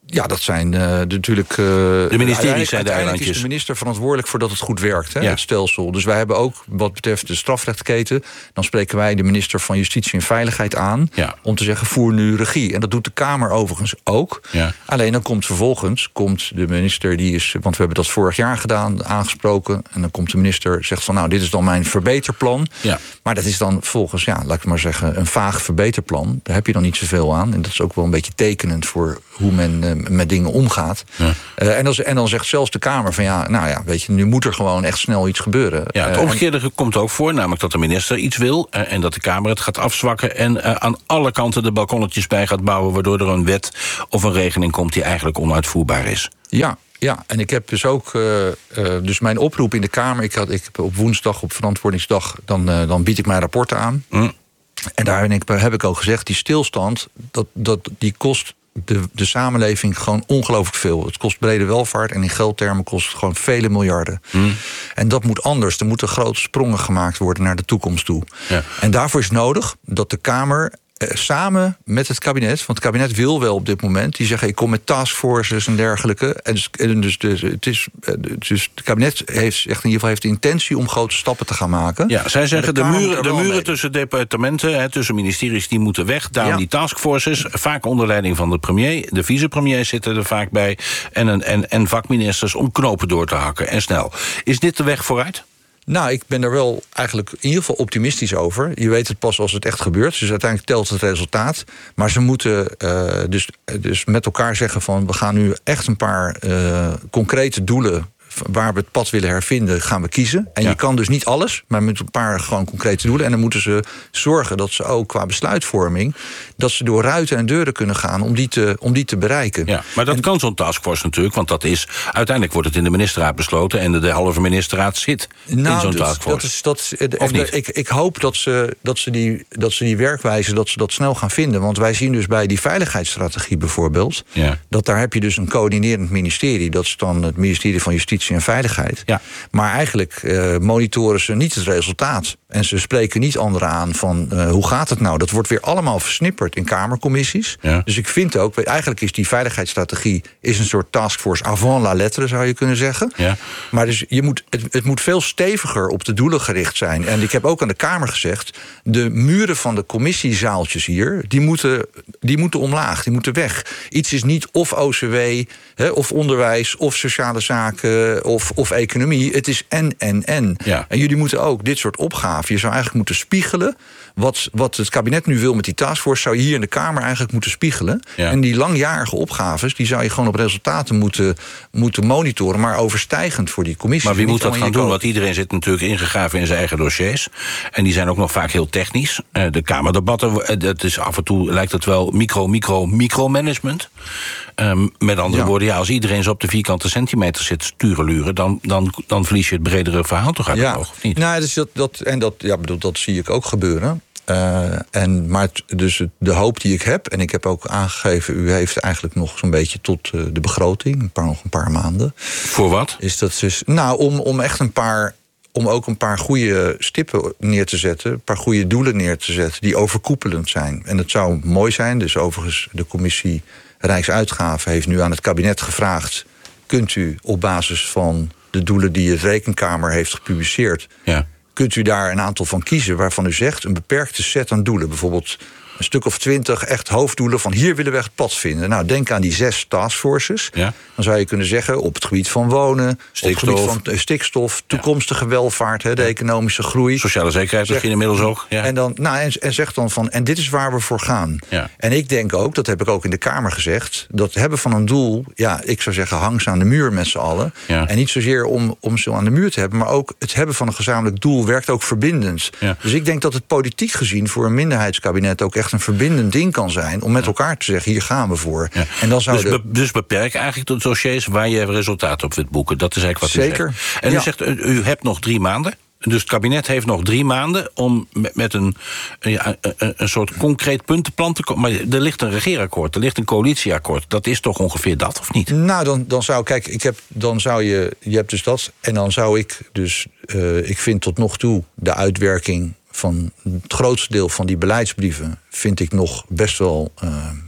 Ja, dat zijn uh, natuurlijk... Uh,
de ministeries zijn de eilandjes.
Is de minister verantwoordelijk voor dat het goed werkt, hè, ja. het stelsel. Dus wij hebben ook, wat betreft de strafrechtketen... dan spreken wij de minister van Justitie en Veiligheid aan... Ja. om te zeggen, voer nu regie. En dat doet de Kamer overigens ook. Ja. Alleen dan komt vervolgens komt de minister, die is... want we hebben dat vorig jaar gedaan, aangesproken... en dan komt de minister, zegt van, nou, dit is dan mijn verbeterplan. Ja. Maar dat is dan volgens, ja, laat ik maar zeggen... een vaag verbeterplan. Daar heb je dan niet zoveel aan. En dat is ook wel een beetje tekenend voor hoe men... Uh, met dingen omgaat. Ja. Uh, en, dan, en dan zegt zelfs de Kamer van ja, nou ja, weet je, nu moet er gewoon echt snel iets gebeuren.
Ja, het omgekeerde uh, en... komt ook voor, namelijk dat de minister iets wil uh, en dat de Kamer het gaat afzwakken en uh, aan alle kanten de balkonnetjes bij gaat bouwen, waardoor er een wet of een regeling komt die eigenlijk onuitvoerbaar is.
Ja. Ja, en ik heb dus ook, uh, uh, dus mijn oproep in de Kamer, ik had, ik heb op woensdag, op verantwoordingsdag, dan, uh, dan bied ik mijn rapporten aan. Mm. En daarin heb ik ook gezegd, die stilstand, dat, dat, die kost De, de samenleving gewoon ongelooflijk veel. Het kost brede welvaart en in geldtermen kost het gewoon vele miljarden. Mm. En dat moet anders. Er moeten grote sprongen gemaakt worden naar de toekomst toe. Ja. En daarvoor is nodig dat de Kamer eh, samen met het kabinet... want het kabinet wil wel op dit moment... die zeggen, ik kom met taskforces en dergelijke. En dus, en dus, dus, het is, dus het kabinet heeft, echt in ieder geval heeft de intentie... om grote stappen te gaan maken.
Ja, zij zeggen, de, de muren, de muren tussen departementen... Hè, tussen ministeries, die moeten weg. Daarom ja. die taskforces, vaak onder leiding van de premier. De vicepremier zitten er vaak bij. En, een, en, en vakministers om knopen door te hakken. En snel. Is dit de weg vooruit?
Nou, ik ben er wel eigenlijk in ieder geval optimistisch over. Je weet het pas als het echt gebeurt. Dus uiteindelijk telt het resultaat. Maar ze moeten uh, dus, dus met elkaar zeggen van... we gaan nu echt een paar uh, concrete doelen... waar we het pad willen hervinden, gaan we kiezen. En ja. je kan dus niet alles, maar met een paar gewoon concrete doelen. En dan moeten ze zorgen dat ze ook qua besluitvorming... dat ze door ruiten en deuren kunnen gaan om die te, om die te bereiken.
Ja, maar dat en, kan zo'n taskforce natuurlijk, want dat is... uiteindelijk wordt het in de ministerraad besloten... en de, de halve ministerraad zit nou, in zo'n
dus,
taskforce.
Dat is, dat, of niet? Ik, ik hoop dat ze, dat, ze die, dat ze die werkwijze, dat ze dat snel gaan vinden. Want wij zien dus bij die veiligheidsstrategie bijvoorbeeld... Ja. dat daar heb je dus een coördinerend ministerie. Dat is dan het ministerie van Justitie en Veiligheid. Ja. Maar eigenlijk uh, monitoren ze niet het resultaat. En ze spreken niet anderen aan van uh, hoe gaat het nou? Dat wordt weer allemaal versnipperd in kamercommissies. Ja. Dus ik vind ook, eigenlijk is die veiligheidsstrategie... is een soort taskforce avant la lettre, zou je kunnen zeggen. Ja. Maar dus je moet, het, het moet veel steviger op de doelen gericht zijn. En ik heb ook aan de Kamer gezegd... de muren van de commissiezaaltjes hier... die moeten, die moeten omlaag, die moeten weg. Iets is niet of O C W, hè, of onderwijs, of sociale zaken... Of, of economie. Het is en, en, en. Ja. En jullie moeten ook dit soort opgaven... je zou eigenlijk moeten spiegelen... Wat, wat het kabinet nu wil met die taskforce... zou je hier in de Kamer eigenlijk moeten spiegelen. Ja. En die langjarige opgaves... die zou je gewoon op resultaten moeten, moeten monitoren... maar overstijgend voor die commissie.
Maar wie moet dat gaan doen? Want iedereen zit natuurlijk ingegraven in zijn eigen dossiers. En die zijn ook nog vaak heel technisch. De Kamerdebatten, dat is af en toe lijkt het wel micro, micro, micromanagement. Um, met andere ja. woorden, ja, als iedereen zo op de vierkante centimeter zit sturenluren... dan, dan, dan verlies je het bredere verhaal toch uit
ja.
het oog, of niet?
Nou, dus dat, dat, en dat, ja, bedoel, dat zie ik ook gebeuren. Uh, en, maar het, dus de hoop die ik heb, en ik heb ook aangegeven... u heeft eigenlijk nog zo'n beetje tot uh, de begroting, een paar, nog een paar maanden.
Voor wat?
Is dat dus, nou, om, om echt een paar... om ook een paar goede stippen neer te zetten... een paar goede doelen neer te zetten die overkoepelend zijn. En dat zou mooi zijn, dus overigens de commissie Rijksuitgaven... heeft nu aan het kabinet gevraagd... kunt u op basis van de doelen die het Rekenkamer heeft gepubliceerd... Ja. kunt u daar een aantal van kiezen waarvan u zegt... een beperkte set aan doelen, bijvoorbeeld... een stuk of twintig echt hoofddoelen van hier willen we echt het pad vinden. Nou, denk aan die zes taskforces. Ja. Dan zou je kunnen zeggen op het gebied van wonen...
Stikstof,
op het gebied van uh, stikstof toekomstige ja. welvaart, he, de ja. economische groei.
Sociale zekerheid misschien inmiddels ook. Ja.
En, dan, nou, en, en zeg dan van, en dit is waar we voor gaan. Ja. En ik denk ook, dat heb ik ook in de Kamer gezegd... dat hebben van een doel, ja, ik zou zeggen... hang ze aan de muur met z'n allen. Ja. En niet zozeer om, om ze aan de muur te hebben... maar ook het hebben van een gezamenlijk doel werkt ook verbindend. Ja. Dus ik denk dat het politiek gezien voor een minderheidskabinet... ook echt een verbindend ding kan zijn om met elkaar te zeggen... hier gaan we voor. Ja. En dan zou
dus,
de...
be, dus beperk eigenlijk de dossiers waar je resultaat op wilt boeken. Dat is eigenlijk wat
Zeker.
u zegt. En ja. u zegt, u, u hebt nog drie maanden. Dus het kabinet heeft nog drie maanden om met, met een, een, een, een soort concreet puntenplan te komen. Maar er ligt een regeerakkoord, er ligt een coalitieakkoord. Dat is toch ongeveer dat, of niet?
Nou, dan, dan zou, kijk, ik heb, dan zou je, je hebt dus dat. En dan zou ik dus, uh, ik vind tot nog toe de uitwerking... van het grootste deel van die beleidsbrieven... vind ik nog best wel uh,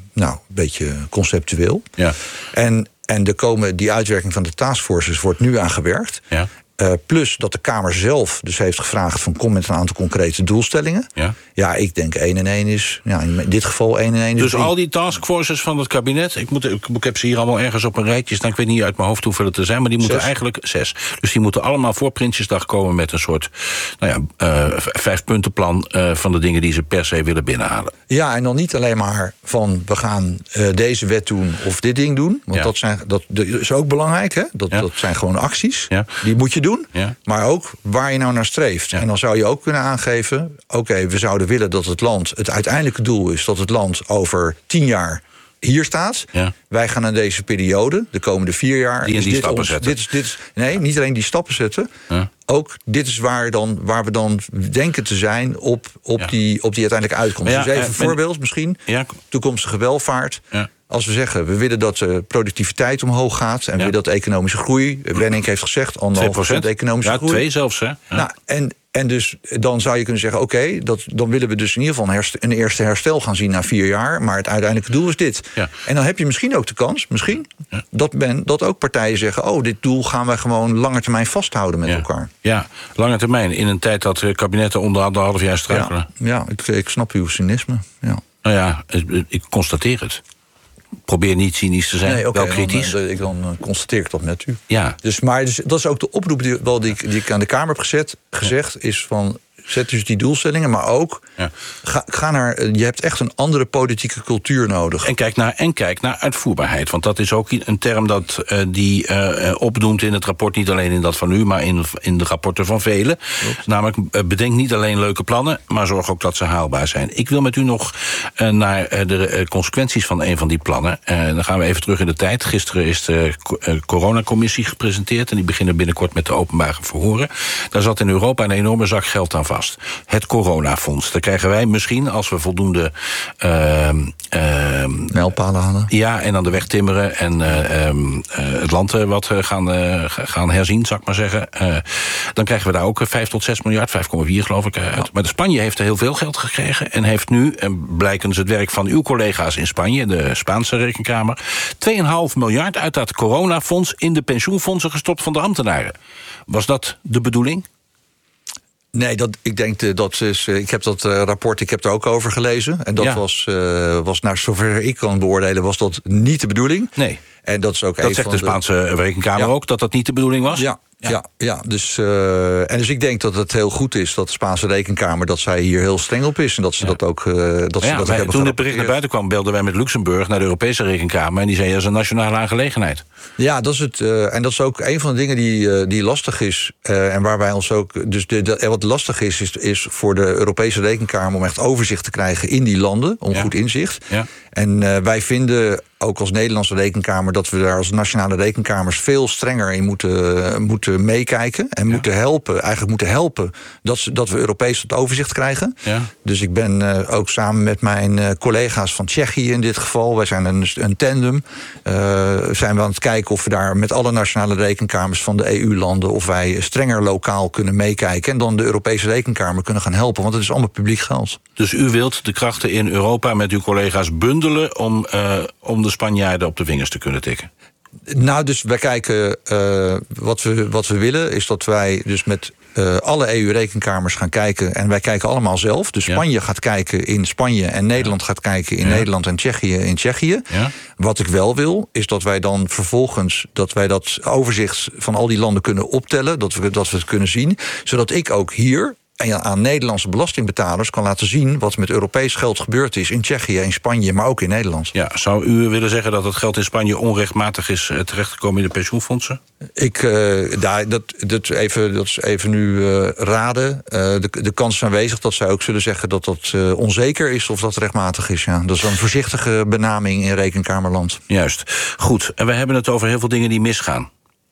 nou, een beetje conceptueel.
Ja.
En, en de komen, die uitwerking van de taskforces wordt nu aan gewerkt.
Ja.
Uh, plus dat de Kamer zelf dus heeft gevraagd van kom met een aantal concrete doelstellingen.
Ja,
ja ik denk één en één is, ja, in dit geval één en één is
Dus
drie.
al die taskforces van het kabinet, ik, moet, ik, ik heb ze hier allemaal ergens op een rijtje staan, ik weet niet uit mijn hoofd hoeveel het er zijn, maar die moeten
Zes.
eigenlijk zes. Dus die moeten allemaal voor Prinsjesdag komen met een soort, nou ja, uh, vijfpuntenplan uh, van de dingen die ze per se willen binnenhalen.
Ja, en dan niet alleen maar van we gaan uh, deze wet doen of dit ding doen. Want
Ja.
dat, zijn, dat, dat is ook belangrijk, hè? Dat,
Ja.
dat zijn gewoon acties.
Ja.
Die moet je doen.
Ja.
Maar ook waar je nou naar streeft.
Ja.
En dan zou je ook kunnen aangeven, oké, okay, we zouden willen dat het land, het uiteindelijke doel is dat het land over tien jaar hier staat.
Ja.
Wij gaan in deze periode, de komende vier jaar,
Die en
is
die
dit
stappen
ons,
zetten.
Dit is, dit is, nee, niet alleen die stappen zetten.
Ja.
Ook dit is waar, dan, waar we dan denken te zijn op, op,
Ja.
die, op die uiteindelijke uitkomst.
Maar ja,
dus even
eh,
een voorbeeld misschien.
Ja.
Toekomstige welvaart.
Ja.
Als we zeggen, we willen dat de productiviteit omhoog gaat en we
Ja.
willen dat economische groei, Benink heeft gezegd, anderhalf procent economische
Ja,
groei.
twee zelfs, hè? Ja.
Nou, en, en dus dan zou je kunnen zeggen, oké, okay, dat dan willen we dus in ieder geval een, herst- een eerste herstel gaan zien na vier jaar, maar het uiteindelijke doel is dit.
Ja.
En dan heb je misschien ook de kans, misschien,
Ja.
dat, ben, dat ook partijen zeggen, oh, dit doel gaan wij gewoon lange termijn vasthouden met
Ja.
elkaar.
Ja, lange termijn. In een tijd dat uh, kabinetten onder anderhalf jaar struikelen.
Ja, ja ik, ik snap uw cynisme. Ja.
Nou ja, ik, ik constateer het. Probeer niet cynisch te zijn,
Nee, okay,
wel kritisch.
Dan, uh, dan uh, constateer ik dat met u.
Ja.
Dus, maar dus, dat is ook de oproep die, wel die, ik, die ik aan de Kamer heb gezet, gezegd, ja. is van zet dus die doelstellingen, maar ook
Ja.
ga, ga naar. Je hebt echt een andere politieke cultuur nodig.
En kijk naar, en kijk naar uitvoerbaarheid. Want dat is ook een term dat uh, die uh, opdoemt in het rapport. Niet alleen in dat van u, maar in, in de rapporten van velen. Klopt. Namelijk, uh, bedenk niet alleen leuke plannen, maar zorg ook dat ze haalbaar zijn. Ik wil met u nog uh, naar uh, de uh, consequenties van een van die plannen. Uh, dan gaan we even terug in de tijd. Gisteren is de uh, coronacommissie gepresenteerd. En die beginnen binnenkort met de openbare verhoren. Daar zat in Europa een enorme zak geld aan vast. Het coronafonds. Daar krijgen wij misschien, als we voldoende Uh, uh,
mijlpalen halen.
Ja, en aan de weg timmeren en uh, um, uh, het land uh, wat uh, gaan, uh, gaan herzien, zou ik maar zeggen. Uh, dan krijgen we daar ook vijf tot zes miljard, vijf komma vier geloof ik uit. Ja. Maar de Spanje heeft er heel veel geld gekregen en heeft nu, en blijkens het werk van uw collega's in Spanje, de Spaanse rekenkamer, twee komma vijf miljard uit dat coronafonds in de pensioenfondsen gestopt van de ambtenaren. Was dat de bedoeling?
Nee, dat, ik denk dat is. Ik heb dat uh, rapport, ik heb er ook over gelezen. En dat ja. was, uh, was, naar zover ik kan beoordelen, was dat niet de bedoeling.
Nee.
En dat is ook
dat
een
zegt
van
de Spaanse de... rekenkamer ja. ook, dat dat niet de bedoeling was?
Ja. Ja, ja, ja. Dus, uh, en dus ik denk dat het heel goed is dat de Spaanse rekenkamer, dat zij hier heel streng op is en dat ze ja. dat ook, uh, dat
ja,
ze dat
wij,
hebben
toen het bericht naar buiten kwam, belden wij met Luxemburg naar de Europese rekenkamer en die zei dat is een nationale aangelegenheid.
Ja, dat is het. Uh, en dat is ook een van de dingen die, uh, die lastig is uh, en waar wij ons ook. Dus de, de, wat lastig is, is, is voor de Europese rekenkamer om echt overzicht te krijgen in die landen, om ja. goed inzicht.
Ja.
En uh, wij vinden ook als Nederlandse rekenkamer dat we daar als nationale rekenkamers veel strenger in moeten, uh, moeten meekijken. En ja. moeten helpen, eigenlijk moeten helpen dat, ze, dat we Europees het overzicht krijgen.
Ja.
Dus ik ben uh, ook samen met mijn uh, collega's van Tsjechië in dit geval, wij zijn een, een tandem, uh, zijn we aan het kijken of we daar met alle nationale rekenkamers van de E U-landen, of wij strenger lokaal kunnen meekijken en dan de Europese rekenkamer kunnen gaan helpen, want het is allemaal publiek geld.
Dus u wilt de krachten in Europa met uw collega's bundelen om, uh, om de Spanjaarden op de vingers te kunnen tikken?
Nou, dus wij kijken, uh, wat, we, wat we willen is dat wij dus met uh, alle E U-rekenkamers gaan kijken. En wij kijken allemaal zelf. Dus Spanje ja. gaat kijken in Spanje en Nederland ja. gaat kijken in ja. Nederland en Tsjechië in Tsjechië. Ja. Wat ik wel wil, is dat wij dan vervolgens dat wij dat overzicht van al die landen kunnen optellen. Dat we, dat we het kunnen zien. Zodat ik ook hier en aan Nederlandse belastingbetalers kan laten zien wat met Europees geld gebeurd is in Tsjechië, in Spanje, maar ook in Nederland.
Ja, zou u willen zeggen dat het geld in Spanje onrechtmatig is terechtgekomen in de pensioenfondsen?
Ik, uh, daar, dat, dat, even, dat is even nu uh, raden. Uh, de, de kans is aanwezig dat zij ook zullen zeggen dat dat uh, onzeker is of dat rechtmatig is. Ja. Dat is een voorzichtige benaming in rekenkamerland.
Juist. Goed. En we hebben het over heel veel dingen die misgaan.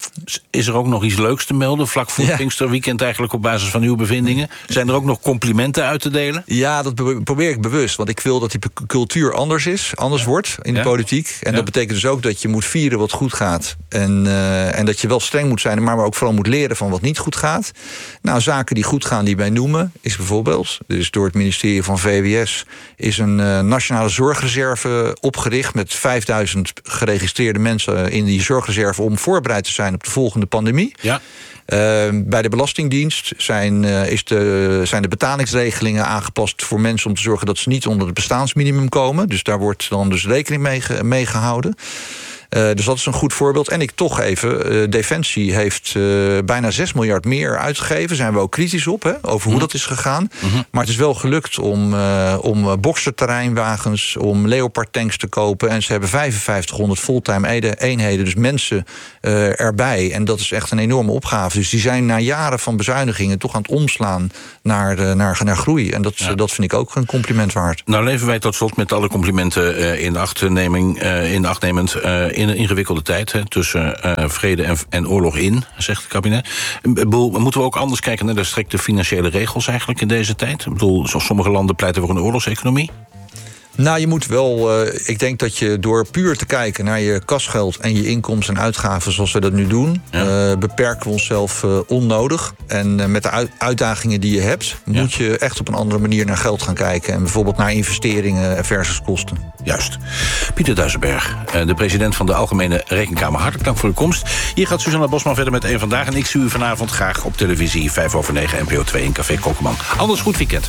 Is er ook nog iets leuks te melden? Vlak voor het Pinksterweekend eigenlijk op basis van uw bevindingen. Zijn er ook nog complimenten uit te delen?
Ja, dat probeer ik bewust. Want ik wil dat die cultuur anders is, anders ja. wordt in de ja. politiek. En ja. dat betekent dus ook dat je moet vieren wat goed gaat. En, uh, en dat je wel streng moet zijn, maar ook vooral moet leren van wat niet goed gaat. Nou, zaken die goed gaan die wij noemen, is bijvoorbeeld, dus door het ministerie van V W S is een uh, nationale zorgreserve opgericht met vijfduizend geregistreerde mensen in die zorgreserve om voorbereid te zijn op de volgende pandemie. Ja. Uh, bij de Belastingdienst zijn, uh, is de, zijn de betalingsregelingen aangepast voor mensen om te zorgen dat ze niet onder het bestaansminimum komen. Dus daar wordt dan dus rekening mee, mee gehouden. Uh, dus dat is een goed voorbeeld. En ik toch even, uh, Defensie heeft uh, bijna zes miljard meer uitgegeven. Daar zijn we ook kritisch op, hè, over hoe mm-hmm. dat is gegaan. Mm-hmm. Maar het is wel gelukt om, uh, om Boxer-terreinwagens, om Leopard-tanks te kopen. En ze hebben vijfenvijftighonderd fulltime eenheden, dus mensen uh, erbij. En dat is echt een enorme opgave. Dus die zijn na jaren van bezuinigingen toch aan het omslaan naar, uh, naar, naar groei. En dat, ja. dat vind ik ook een compliment waard.
Nou leven wij tot slot met alle complimenten uh, in achtneming, uh, in achtnemend uh, in een ingewikkelde tijd, hè, tussen uh, vrede en, en oorlog in, zegt het kabinet. Ik bedoel, moeten we ook anders kijken naar de strikte financiële regels eigenlijk in deze tijd? Ik bedoel, sommige landen pleiten voor een oorlogseconomie.
Nou, je moet wel, uh, ik denk dat je door puur te kijken naar je kasgeld en je inkomsten en uitgaven zoals we dat nu doen, ja. uh, beperken we onszelf uh, onnodig. En uh, met de uit- uitdagingen die je hebt, ja. moet je echt op een andere manier naar geld gaan kijken. En bijvoorbeeld naar investeringen versus kosten.
Juist. Pieter Duisenberg, uh, de president van de Algemene Rekenkamer. Hartelijk dank voor uw komst. Hier gaat Suzanne Bosman verder met Eén Vandaag. En ik zie u vanavond graag op televisie, vijf over negen, N P O twee in Café Kokkelman. Anders goed weekend.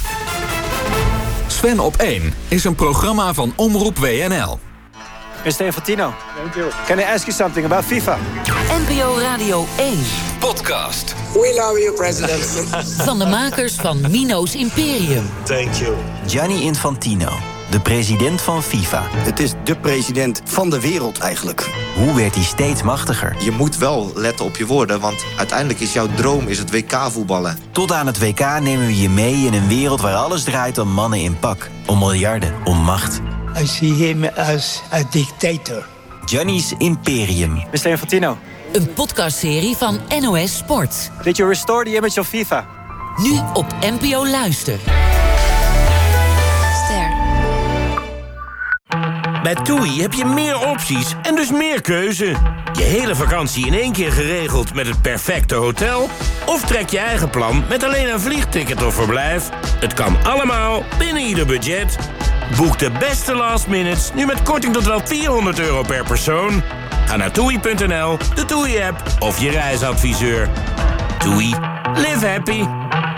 Sven op één is een programma van Omroep W N L.
mister Infantino, can I ask you something about FIFA?
N P O Radio één.
Podcast.
We love you, president.
Van de makers van Mino's Imperium.
Thank you.
Gianni Infantino, de president van FIFA.
Het is de president van de wereld eigenlijk.
Hoe werd hij steeds machtiger?
Je moet wel letten op je woorden, want uiteindelijk is jouw droom is het W K voetballen.
Tot aan het W K nemen we je mee in een wereld waar alles draait om mannen in pak. Om miljarden, om macht.
I see him as a dictator.
Gianni's Imperium.
mister Infantino.
Een podcastserie van N O S Sport.
Did you restore the image of FIFA?
Nu op N P O Luister.
Bij TUI heb je meer opties en dus meer keuze. Je hele vakantie in één keer geregeld met het perfecte hotel? Of trek je eigen plan met alleen een vliegticket of verblijf? Het kan allemaal binnen ieder budget. Boek de beste last minutes nu met korting tot wel vierhonderd euro per persoon. Ga naar toei punt n l, de TUI-app of je reisadviseur. TUI. Live happy.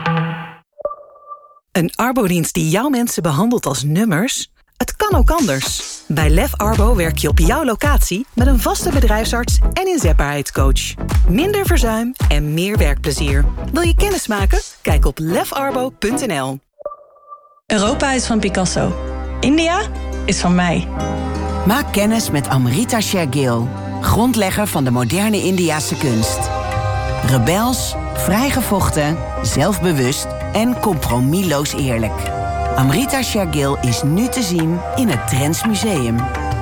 Een arbodienst die jouw mensen behandelt als nummers? Het kan ook anders. Bij Lef Arbo werk je op jouw locatie met een vaste bedrijfsarts en inzetbaarheidscoach. Minder verzuim en meer werkplezier. Wil je kennis maken? Kijk op lef arbo punt n l.
Europa is van Picasso. India is van mij.
Maak kennis met Amrita Shergill, grondlegger van de moderne Indiase kunst. Rebels, vrijgevochten, zelfbewust en compromisloos eerlijk. Amrita Shergill is nu te zien in het Drents Museum.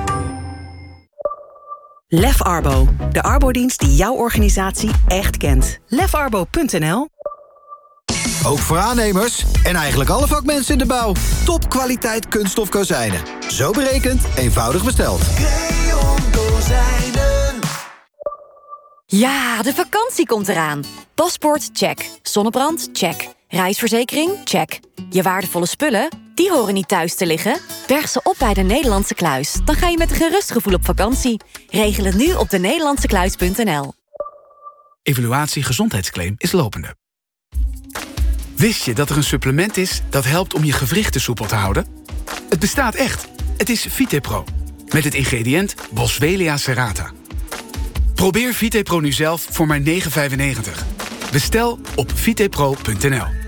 Lef Arbo, de arbodienst die jouw organisatie echt kent. lef arbo punt n l.
Ook voor aannemers en eigenlijk alle vakmensen in de bouw. Topkwaliteit kunststof kozijnen. Zo berekend, eenvoudig besteld.
Creon Kozijnen.
Ja, de vakantie komt eraan. Paspoort, check. Zonnebrand, check. Reisverzekering, check. Je waardevolle spullen, die horen niet thuis te liggen. Berg ze op bij de Nederlandse Kluis. Dan ga je met een gerust gevoel op vakantie. Regel het nu op de nederlandse kluis punt n l.
Evaluatie gezondheidsclaim is lopende. Wist je dat er een supplement is dat helpt om je gewrichten soepel te houden? Het bestaat echt. Het is VitePro. Met het ingrediënt Boswellia serrata. Probeer VitePro nu zelf voor maar negen vijfennegentig. Bestel op vitepro punt n l.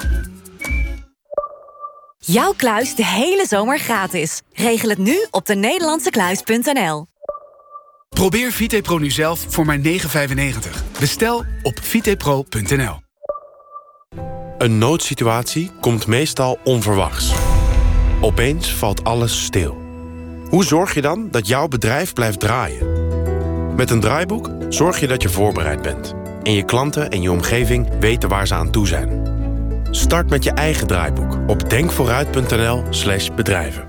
Jouw kluis de hele zomer gratis. Regel het nu op de nederlandse kluis punt n l.
Probeer VitePro nu zelf voor maar negen vijfennegentig. Bestel op vitepro punt n l.
Een noodsituatie komt meestal onverwachts. Opeens valt alles stil. Hoe zorg je dan dat jouw bedrijf blijft draaien? Met een draaiboek zorg je dat je voorbereid bent. En je klanten en je omgeving weten waar ze aan toe zijn. Start met je eigen draaiboek op denkvooruit.nl slash bedrijven.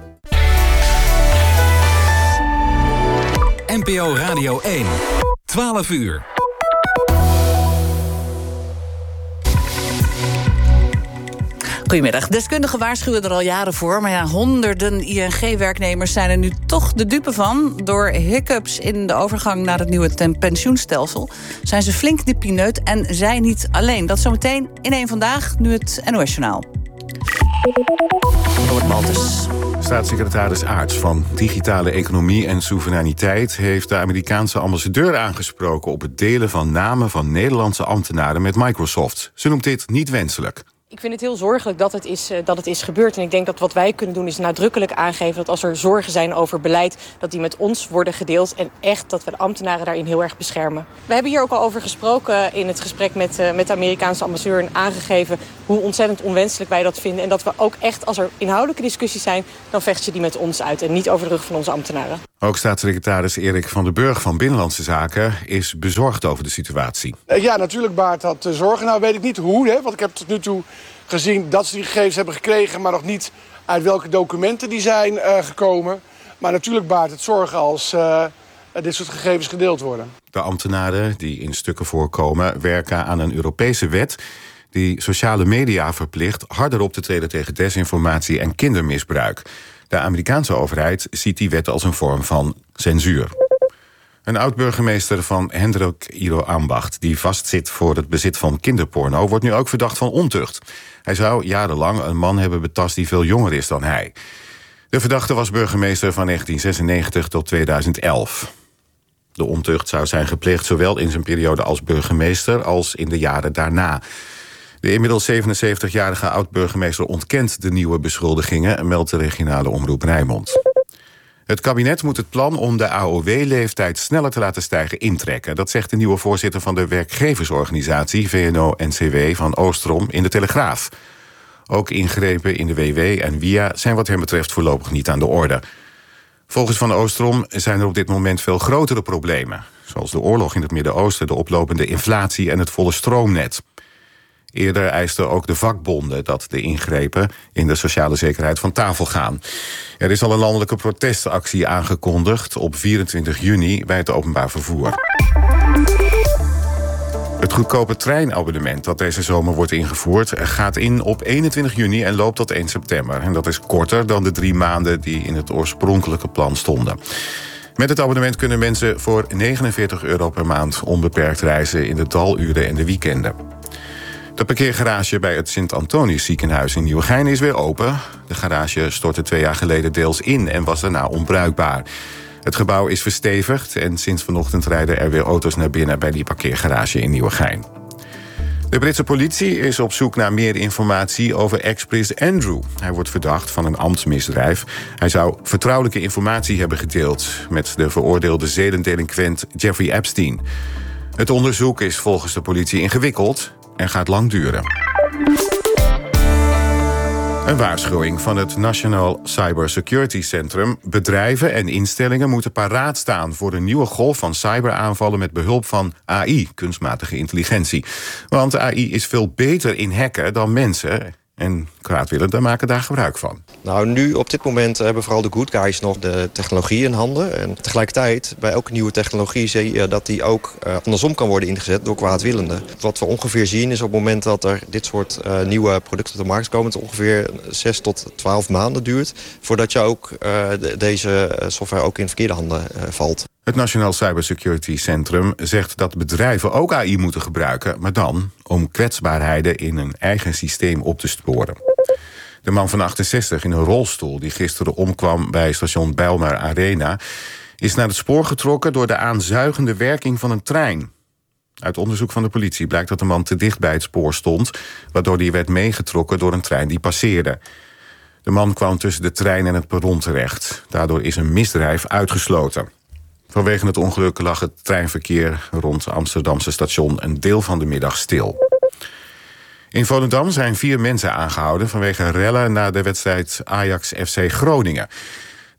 N P O Radio één. twaalf uur.
Goedemiddag. Deskundigen waarschuwen er al jaren voor. Maar ja, honderden I N G-werknemers zijn er nu toch de dupe van. Door hiccups in de overgang naar het nieuwe pensioenstelsel zijn ze flink de pineut en zij niet alleen. Dat zometeen in één Vandaag, nu het N O S-journaal. Robert Maltus.
Staatssecretaris Aerts van Digitale Economie en Soevereiniteit heeft de Amerikaanse ambassadeur aangesproken op het delen van namen van Nederlandse ambtenaren met Microsoft. Ze noemt dit niet wenselijk.
Ik vind het heel zorgelijk dat het, is, dat het is gebeurd. En ik denk dat wat wij kunnen doen is nadrukkelijk aangeven dat als er zorgen zijn over beleid, dat die met ons worden gedeeld. En echt dat we de ambtenaren daarin heel erg beschermen. We hebben hier ook al over gesproken in het gesprek met, uh, met de Amerikaanse ambassadeur. En aangegeven hoe ontzettend onwenselijk wij dat vinden. En dat we ook echt, als er inhoudelijke discussies zijn, dan vecht je die met ons uit. En niet over de rug van onze ambtenaren.
Ook staatssecretaris Erik van den Burg van Binnenlandse Zaken is bezorgd over de situatie.
Ja, natuurlijk baart dat zorgen. Nou weet ik niet hoe, hè, want ik heb tot nu toe gezien dat ze die gegevens hebben gekregen, maar nog niet uit welke documenten die zijn uh, gekomen. Maar natuurlijk baart het zorgen als uh, dit soort gegevens gedeeld worden.
De ambtenaren die in stukken voorkomen werken aan een Europese wet die sociale media verplicht harder op te treden tegen desinformatie en kindermisbruik. De Amerikaanse overheid ziet die wet als een vorm van censuur. Een oud-burgemeester van Hendrik Ido Ambacht, die vastzit voor het bezit van kinderporno, wordt nu ook verdacht van ontucht. Hij zou jarenlang een man hebben betast die veel jonger is dan hij. De verdachte was burgemeester van negentien zesennegentig tot tweeduizend elf. De ontucht zou zijn gepleegd zowel in zijn periode als burgemeester als in de jaren daarna. De inmiddels zevenenzeventigjarige oud-burgemeester ontkent de nieuwe beschuldigingen, meldt de regionale omroep Rijnmond. Het kabinet moet het plan om de A O W-leeftijd sneller te laten stijgen intrekken. Dat zegt de nieuwe voorzitter van de werkgeversorganisatie V N O N C W van Oostrom in de Telegraaf. Ook ingrepen in de W W en W I A zijn wat hem betreft voorlopig niet aan de orde. Volgens Van Oostrom zijn er op dit moment veel grotere problemen, zoals de oorlog in het Midden-Oosten, de oplopende inflatie en het volle stroomnet. Eerder eisten ook de vakbonden dat de ingrepen in de sociale zekerheid van tafel gaan. Er is al een landelijke protestactie aangekondigd op vierentwintig juni bij het openbaar vervoer. Het goedkope treinabonnement dat deze zomer wordt ingevoerd gaat in op eenentwintig juni en loopt tot één september. En dat is korter dan de drie maanden die in het oorspronkelijke plan stonden. Met het abonnement kunnen mensen voor negenenveertig euro per maand onbeperkt reizen in de daluren en de weekenden. De parkeergarage bij het Sint-Antonius ziekenhuis in Nieuwegein is weer open. De garage stortte twee jaar geleden deels in en was daarna onbruikbaar. Het gebouw is verstevigd en sinds vanochtend rijden er weer auto's naar binnen bij die parkeergarage in Nieuwegein. De Britse politie is op zoek naar meer informatie over ex-prins Andrew. Hij wordt verdacht van een ambtsmisdrijf. Hij zou vertrouwelijke informatie hebben gedeeld met de veroordeelde zedendelinquent Jeffrey Epstein. Het onderzoek is volgens de politie ingewikkeld en gaat lang duren. Een waarschuwing van het National Cybersecurity Centrum. Bedrijven en instellingen moeten paraat staan voor een nieuwe golf van cyberaanvallen met behulp van A I, kunstmatige intelligentie. Want A I is veel beter in hacken dan mensen. En kwaadwillenden maken daar gebruik van.
Nou, nu op dit moment hebben vooral de good guys nog de technologie in handen. En tegelijkertijd, bij elke nieuwe technologie zie je dat die ook uh, andersom kan worden ingezet door kwaadwillenden. Wat we ongeveer zien is op het moment dat er dit soort uh, nieuwe producten op de markt komen, het ongeveer zes tot twaalf maanden duurt voordat je ook uh, de, deze software ook in verkeerde handen uh, valt.
Het Nationaal Cybersecurity Centrum zegt dat bedrijven ook A I moeten gebruiken, maar dan om kwetsbaarheden in een eigen systeem op te sporen. De man van achtenzestig in een rolstoel die gisteren omkwam bij station Bijlmer Arena is naar het spoor getrokken door de aanzuigende werking van een trein. Uit onderzoek van de politie blijkt dat de man te dicht bij het spoor stond, waardoor hij werd meegetrokken door een trein die passeerde. De man kwam tussen de trein en het perron terecht. Daardoor is een misdrijf uitgesloten. Vanwege het ongeluk lag het treinverkeer rond Amsterdamse station een deel van de middag stil. In Volendam zijn vier mensen aangehouden vanwege rellen na de wedstrijd Ajax F C Groningen.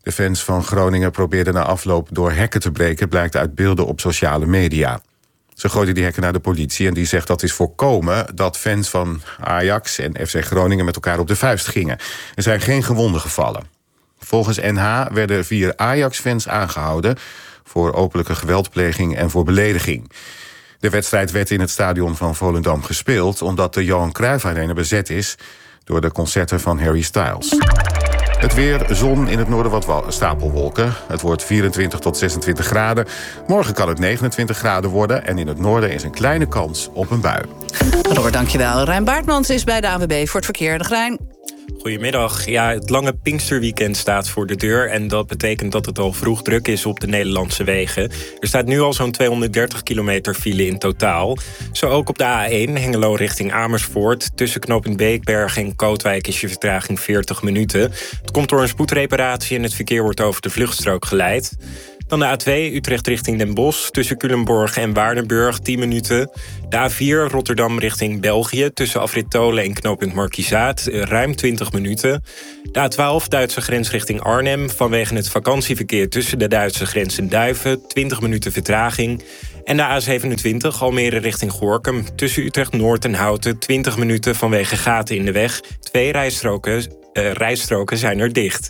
De fans van Groningen probeerden na afloop door hekken te breken, blijkt uit beelden op sociale media. Ze gooiden die hekken naar de politie en die zegt dat is voorkomen dat fans van Ajax en F C Groningen met elkaar op de vuist gingen. Er zijn geen gewonden gevallen. Volgens N H werden vier Ajax-fans aangehouden voor openlijke geweldpleging en voor belediging. De wedstrijd werd in het stadion van Volendam gespeeld omdat de Johan Cruijff Arena bezet is door de concerten van Harry Styles. Het weer, zon, in het noorden wat stapelwolken. Het wordt vierentwintig tot zesentwintig graden. Morgen kan het negenentwintig graden worden en in het noorden is een kleine kans op een bui.
Robert, dankjewel. Rijn Baartmans is bij de A N W B voor het verkeer. De Grijn.
Goedemiddag. Ja, het lange Pinksterweekend staat voor de deur en dat betekent dat het al vroeg druk is op de Nederlandse wegen. Er staat nu al zo'n tweehonderddertig kilometer file in totaal. Zo ook op de A één, Hengelo richting Amersfoort. Tussen knooppunt Beekberg en Kootwijk is je vertraging veertig minuten. Het komt door een spoedreparatie en het verkeer wordt over de vluchtstrook geleid. Dan de A twee, Utrecht richting Den Bosch. Tussen Culemborg en Waardenburg, tien minuten. De A vier, Rotterdam richting België. Tussen afrit Tolen en knooppunt Markizaat, ruim twintig minuten. De A twaalf, Duitse grens richting Arnhem. Vanwege het vakantieverkeer tussen de Duitse grens en Duiven, twintig minuten vertraging. En de A zevenentwintig, Almere richting Gorinchem. Tussen Utrecht-Noord en Houten, twintig minuten vanwege gaten in de weg. Twee rijstroken, uh, rijstroken zijn er dicht.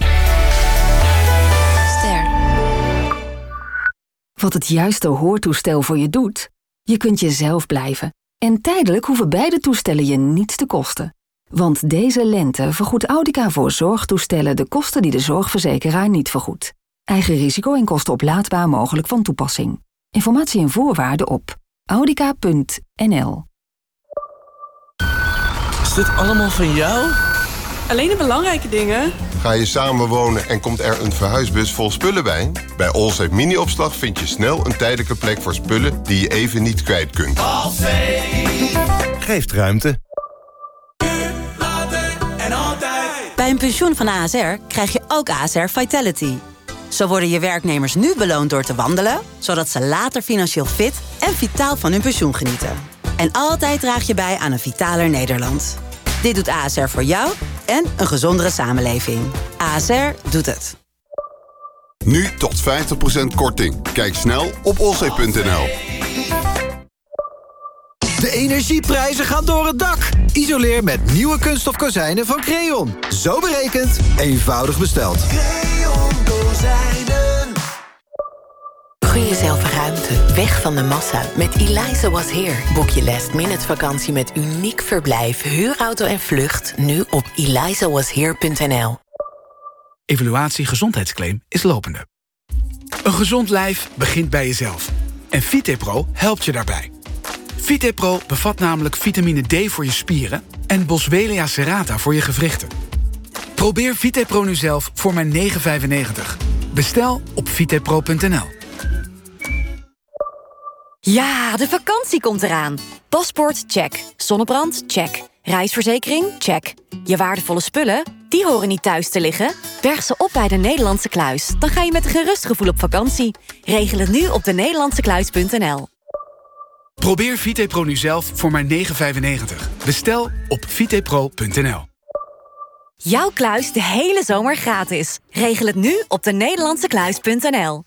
Wat het juiste hoortoestel voor je doet? Je kunt jezelf blijven. En tijdelijk hoeven beide toestellen je niets te kosten. Want deze lente vergoedt Audica voor zorgtoestellen de kosten die de zorgverzekeraar niet vergoedt. Eigen risico en kosten oplaadbaar mogelijk van toepassing. Informatie en voorwaarden op audica punt n l.
Is dit allemaal van jou?
Alleen de belangrijke dingen.
Ga je samenwonen en komt er een verhuisbus vol spullen bij? Bij Allsafe Mini-opslag vind je snel een tijdelijke plek voor spullen die je even niet kwijt kunt.
Allsafe geeft ruimte.
Bij een pensioen van A S R krijg je ook A S R Vitality. Zo worden je werknemers nu beloond door te wandelen, zodat ze later financieel fit en vitaal van hun pensioen genieten. En altijd draag je bij aan een vitaler Nederland. Dit doet A S R voor jou en een gezondere samenleving. A S R doet het.
Nu tot vijftig procent korting. Kijk snel op allsafe punt n l.
De energieprijzen gaan door het dak. Isoleer met nieuwe kunststof kozijnen van Creon. Zo berekend, eenvoudig besteld.
Creon kozijnen.
Gun jezelf ruimte, weg van de massa met Eliza Was Here. Boek je last minute vakantie met uniek verblijf, huurauto en vlucht nu op eliza was here punt n l.
Evaluatie gezondheidsclaim is lopende. Een gezond lijf begint bij jezelf. En VitePro helpt je daarbij. VitePro bevat namelijk vitamine D voor je spieren en Boswellia serrata voor je gewrichten. Probeer VitePro nu zelf voor maar negen vijfennegentig. Bestel op vitepro punt n l.
Ja, de vakantie komt eraan. Paspoort, check. Zonnebrand, check. Reisverzekering, check. Je waardevolle spullen, die horen niet thuis te liggen. Berg ze op bij de Nederlandse Kluis. Dan ga je met een gerust gevoel op vakantie. Regel het nu op de nederlandse kluis punt n l.
Probeer VitePro nu zelf voor maar negen vijfennegentig. Bestel op vitepro punt n l.
Jouw kluis de hele zomer gratis. Regel het nu op de nederlandse kluis punt n l.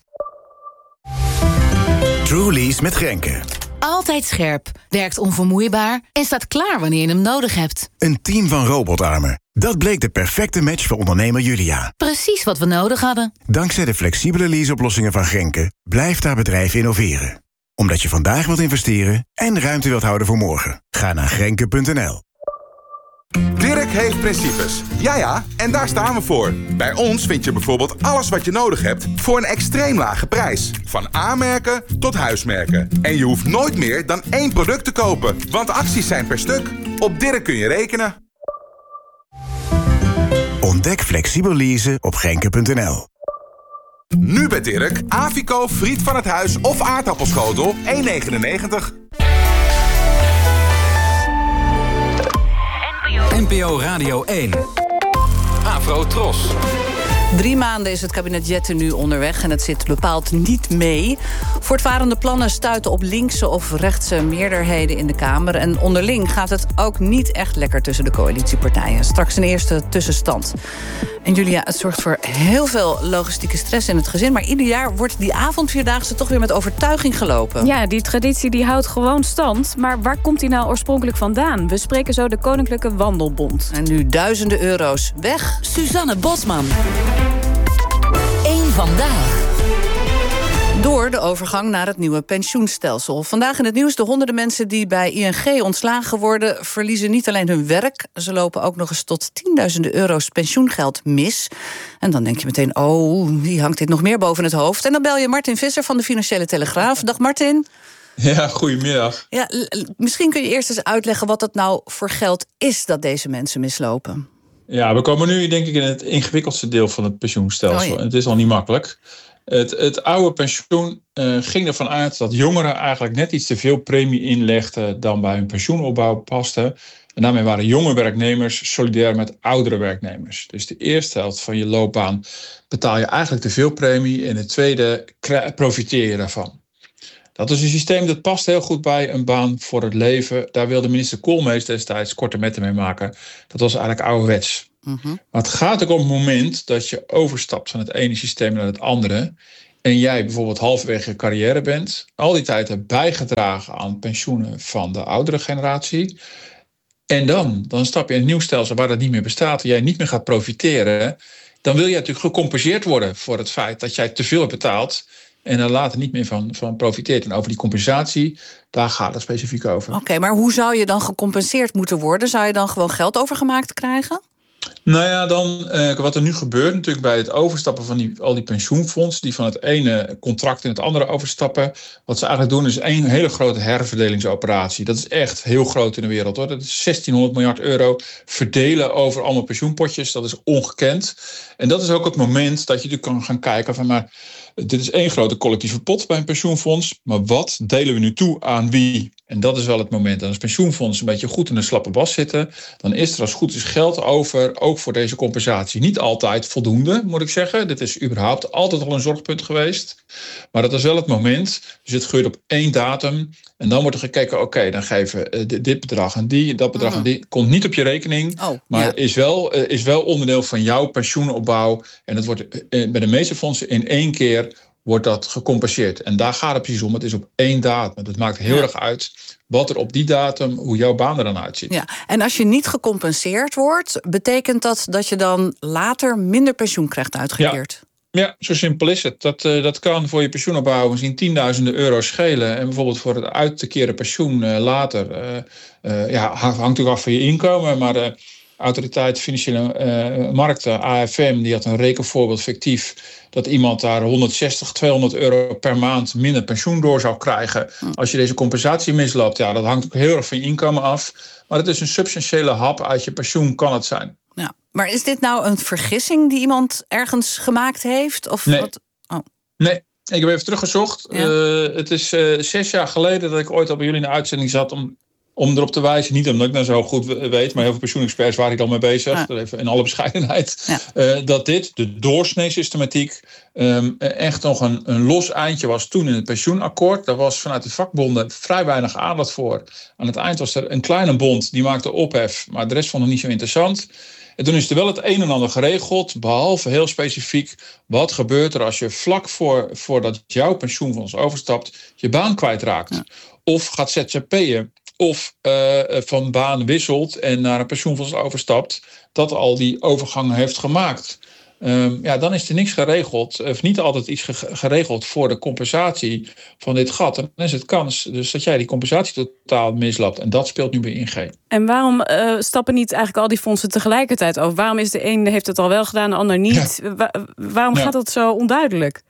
Trulies met Grenke.
Altijd scherp, werkt onvermoeibaar en staat klaar wanneer je hem nodig hebt.
Een team van robotarmen. Dat bleek de perfecte match voor ondernemer Julia.
Precies wat we nodig hadden.
Dankzij de flexibele leaseoplossingen van Grenke blijft haar bedrijf innoveren. Omdat je vandaag wilt investeren en ruimte wilt houden voor morgen. Ga naar grenke punt n l.
Dirk heeft principes. Ja ja, en daar staan we voor. Bij ons vind je bijvoorbeeld alles wat je nodig hebt voor een extreem lage prijs. Van A-merken tot huismerken. En je hoeft nooit meer dan één product te kopen, want acties zijn per stuk. Op Dirk kun je rekenen.
Ontdek flexibel leasen op grenke punt n l.
Nu bij Dirk, Avico, friet van het huis of aardappelschotel, één negenennegentig.
N P O Radio één. Afro Tros.
Drie maanden is het kabinet Jetten nu onderweg en het zit bepaald niet mee. Voortvarende plannen stuiten op linkse of rechtse meerderheden in de Kamer. En onderling gaat het ook niet echt lekker tussen de coalitiepartijen. Straks een eerste tussenstand. En Julia, het zorgt voor heel veel logistieke stress in het gezin. Maar ieder jaar wordt die avondvierdaagse toch weer met overtuiging gelopen.
Ja, die traditie die houdt gewoon stand. Maar waar komt die nou oorspronkelijk vandaan? We spreken zo de Koninklijke Wandelbond.
En nu duizenden euro's weg.
Suzanne Bosman. Eén vandaag.
Door de overgang naar het nieuwe pensioenstelsel. Vandaag in het nieuws: de honderden mensen die bij I N G ontslagen worden verliezen niet alleen hun werk, ze lopen ook nog eens tot tienduizenden euro's pensioengeld mis. En dan denk je meteen, oh, wie hangt dit nog meer boven het hoofd? En dan bel je Martin Visser van de Financiële Telegraaf. Dag Martin.
Ja, goedemiddag.
Ja, l- misschien kun je eerst eens uitleggen wat het nou voor geld is dat deze mensen mislopen.
Ja, we komen nu denk ik in het ingewikkeldste deel van het pensioenstelsel. Oh ja. Het is al niet makkelijk. Het, het oude pensioen uh, ging ervan uit dat jongeren eigenlijk net iets te veel premie inlegden dan bij hun pensioenopbouw paste. En daarmee waren jonge werknemers solidair met oudere werknemers. Dus de eerste helft van je loopbaan betaal je eigenlijk te veel premie en de tweede profiteer je daarvan. Dat is een systeem dat past heel goed bij een baan voor het leven. Daar wilde minister Koolmees destijds korte metten mee maken. Dat was eigenlijk ouderwets. Mm-hmm. Maar het gaat ook om het moment dat je overstapt van het ene systeem naar het andere. En jij bijvoorbeeld halverwege je carrière bent. Al die tijd hebt bijgedragen aan pensioenen van de oudere generatie. En dan, dan stap je in een nieuw stelsel waar dat niet meer bestaat. En jij niet meer gaat profiteren. Dan wil je natuurlijk gecompenseerd worden voor het feit dat jij te veel hebt betaald. En er later niet meer van, van profiteert. En over die compensatie, daar gaat het specifiek over.
Oké, okay, maar hoe zou je dan gecompenseerd moeten worden? Zou je dan gewoon geld overgemaakt krijgen?
Nou ja, dan, eh, wat er nu gebeurt natuurlijk bij het overstappen van die, al die pensioenfondsen, die van het ene contract in het andere overstappen. Wat ze eigenlijk doen is één hele grote herverdelingsoperatie. Dat is echt heel groot in de wereld, hoor. Dat is zestienhonderd miljard euro verdelen over allemaal pensioenpotjes. Dat is ongekend. En dat is ook het moment dat je natuurlijk kan gaan kijken van, maar dit is één grote collectieve pot bij een pensioenfonds. Maar wat delen we nu toe aan wie? En dat is wel het moment. En als pensioenfonds een beetje goed in een slappe bas zitten, dan is er als goed is geld over, ook voor deze compensatie. Niet altijd voldoende, moet ik zeggen. Dit is überhaupt altijd al een zorgpunt geweest. Maar dat is wel het moment. Dus het gebeurt op één datum. En dan wordt er gekeken, oké, okay, dan geven we uh, dit bedrag en die, dat bedrag mm. en die. Komt niet op je rekening, oh, maar ja. is, wel, uh, is wel onderdeel van jouw pensioenopbouw. En dat wordt uh, bij de meeste fondsen in één keer wordt dat gecompenseerd. En daar gaat het precies om. Het is op één datum. Het maakt heel ja. erg uit wat er op die datum, hoe jouw baan er dan uitziet.
Ja. En als je niet gecompenseerd wordt, betekent dat dat je dan later minder pensioen krijgt uitgekeerd?
Ja. Ja, zo simpel is het. Dat, uh, dat kan voor je pensioenopbouw misschien tienduizenden euro schelen. En bijvoorbeeld voor het uit te keren pensioen uh, later. Uh, uh, ja, hangt natuurlijk af van je inkomen, maar de Autoriteit Financiële uh, Markten, A F M, die had een rekenvoorbeeld fictief dat iemand daar honderdzestig, tweehonderd euro per maand minder pensioen door zou krijgen als je deze compensatie misloopt. Ja, dat hangt ook heel erg van je inkomen af. Maar het is een substantiële hap uit je pensioen, kan het zijn.
Ja, maar is dit nou een vergissing die iemand ergens gemaakt heeft? Of
nee.
Wat? Oh.
Nee, ik heb even teruggezocht. Ja. Uh, het is uh, zes jaar geleden dat ik ooit al bij jullie in de uitzending zat om, om erop te wijzen. Niet omdat ik nou zo goed weet, maar heel veel pensioenexperts waren hier al mee bezig. Ja. Dat even in alle bescheidenheid. Ja. Uh, dat dit, de doorsnee-systematiek, um, echt nog een, een los eindje was toen in het pensioenakkoord. Daar was vanuit de vakbonden vrij weinig aandacht voor. Aan het eind was er een kleine bond, die maakte ophef, maar de rest vond het niet zo interessant. En toen is er wel het een en ander geregeld, behalve heel specifiek wat gebeurt er als je vlak voor, voordat jouw pensioenfonds overstapt, je baan kwijtraakt. Ja. Of gaat Z Z P'en, of uh, van baan wisselt en naar een pensioenfonds overstapt, dat al die overgang heeft gemaakt. Um, ja, dan is er niks geregeld, of niet altijd iets ge- geregeld voor de compensatie van dit gat. En dan is het kans dus dat jij die compensatie totaal misloopt. En dat speelt nu bij I N G.
En waarom uh, stappen niet eigenlijk al die fondsen tegelijkertijd over? Waarom is de een heeft het al wel gedaan, de ander niet? Ja. Wa- waarom ja. gaat dat zo onduidelijk?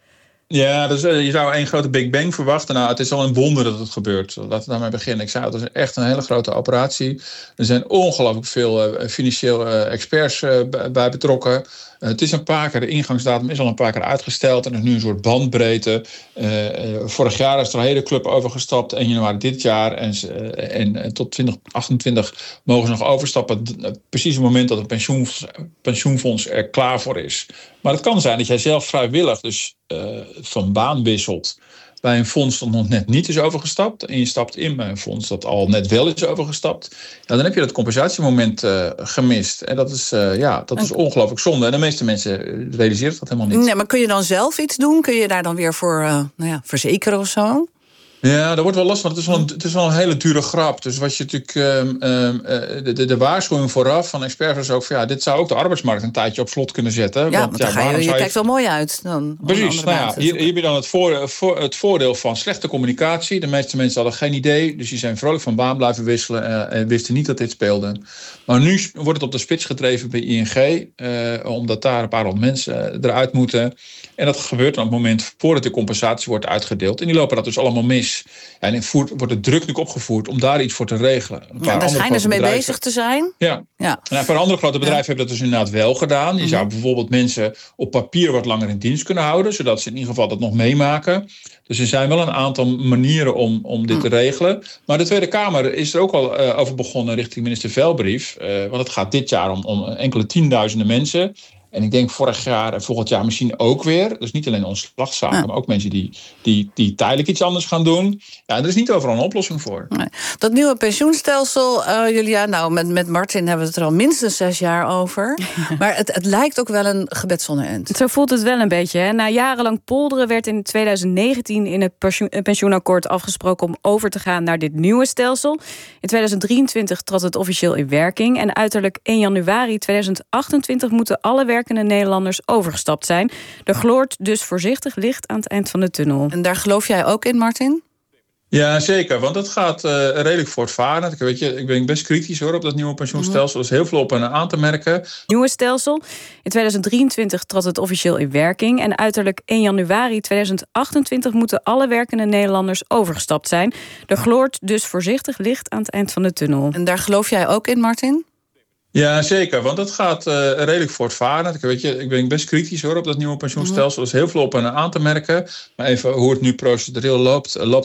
Ja, dus, uh, je zou één grote Big Bang verwachten. Nou, het is al een wonder dat het gebeurt. Laten we daarmee beginnen. Ik zei, het is echt een hele grote operatie. Er zijn ongelooflijk veel uh, financiële uh, experts uh, bij betrokken. Uh, het is een paar keer, de ingangsdatum is al een paar keer uitgesteld. En er is nu een soort bandbreedte. Uh, uh, vorig jaar is er een hele club overgestapt. één januari dit jaar. En, uh, en uh, tot twintig achtentwintig mogen ze nog overstappen. Uh, precies op het moment dat het pensioenfonds, pensioenfonds er klaar voor is. Maar het kan zijn dat jij zelf vrijwillig dus uh, van baan wisselt bij een fonds dat nog net niet is overgestapt. En je stapt in bij een fonds dat al net wel is overgestapt. Ja, dan heb je dat compensatiemoment uh, gemist. En dat is, uh, ja, dat is ongelooflijk zonde. En de meeste mensen realiseren dat helemaal niet.
Nee, maar kun je dan zelf iets doen? Kun je daar dan weer voor uh, nou ja, verzekeren of zo?
Ja, dat wordt wel lastig, want het is wel een, het is wel een hele dure grap. Dus wat je natuurlijk um, um, de, de, de waarschuwing vooraf van experts is ook van ja, dit zou ook de arbeidsmarkt een tijdje op slot kunnen zetten.
Ja,
want,
want dan
ja,
ga je, je
je
kijkt wel mooi uit. Dan
precies, nou ja, hier, hier heb je dan het, voor, voor, het voordeel van slechte communicatie. De meeste mensen hadden geen idee, dus die zijn vrolijk van baan blijven wisselen uh, en wisten niet dat dit speelde. Maar nu wordt het op de spits gedreven bij I N G, uh, omdat daar een paar honderd mensen uh, eruit moeten. En dat gebeurt dan op het moment voordat de compensatie wordt uitgedeeld. En die lopen dat dus allemaal mis. En in voert, wordt de druk natuurlijk opgevoerd om daar iets voor te regelen.
Ja, daar schijnen ze mee bedrijven bezig te zijn.
Ja. ja. En voor andere grote bedrijven ja. hebben dat dus inderdaad wel gedaan. Je mm-hmm. zou bijvoorbeeld mensen op papier wat langer in dienst kunnen houden, zodat ze in ieder geval dat nog meemaken. Dus er zijn wel een aantal manieren om, om dit mm. te regelen. Maar de Tweede Kamer is er ook al uh, over begonnen richting minister Velbrief. Uh, want het gaat dit jaar om, om enkele tienduizenden mensen. En ik denk vorig jaar en volgend jaar misschien ook weer. Dus niet alleen ontslagzaken, ja. maar ook mensen die, die, die tijdelijk iets anders gaan doen. Ja, en er is niet overal een oplossing voor.
Nee. Dat nieuwe pensioenstelsel, uh, Julia, nou met, met Martin hebben we het er al minstens zes jaar over. Maar het, het lijkt ook wel een gebed zonder end.
Zo voelt het wel een beetje. Hè? Na jarenlang polderen werd in twintig negentien in het pensioen, pensioenakkoord afgesproken om over te gaan naar dit nieuwe stelsel. In twintig drieëntwintig trad het officieel in werking. En uiterlijk één januari tweeduizend achtentwintig moeten alle werkende Nederlanders overgestapt zijn. Er gloort dus voorzichtig licht aan het eind van de tunnel.
En daar geloof jij ook in, Martin?
Ja, zeker. Want het gaat uh, redelijk voortvarend. Ik, weet je, ik ben best kritisch hoor, op dat nieuwe pensioenstelsel. Er is heel veel op en aan te merken.
Nieuwe stelsel. In twintig drieëntwintig trad het officieel in werking. En uiterlijk één januari tweeduizend achtentwintig moeten alle werkende Nederlanders overgestapt zijn. Er gloort dus voorzichtig licht aan het eind van de tunnel.
En daar geloof jij ook in, Martin?
Ja, zeker. Want het gaat uh, redelijk voortvarend. Ik, weet je, ik ben best kritisch hoor, op dat nieuwe pensioenstelsel. Er is heel veel op en aan te merken. Maar even hoe het nu procedureel loopt, loopt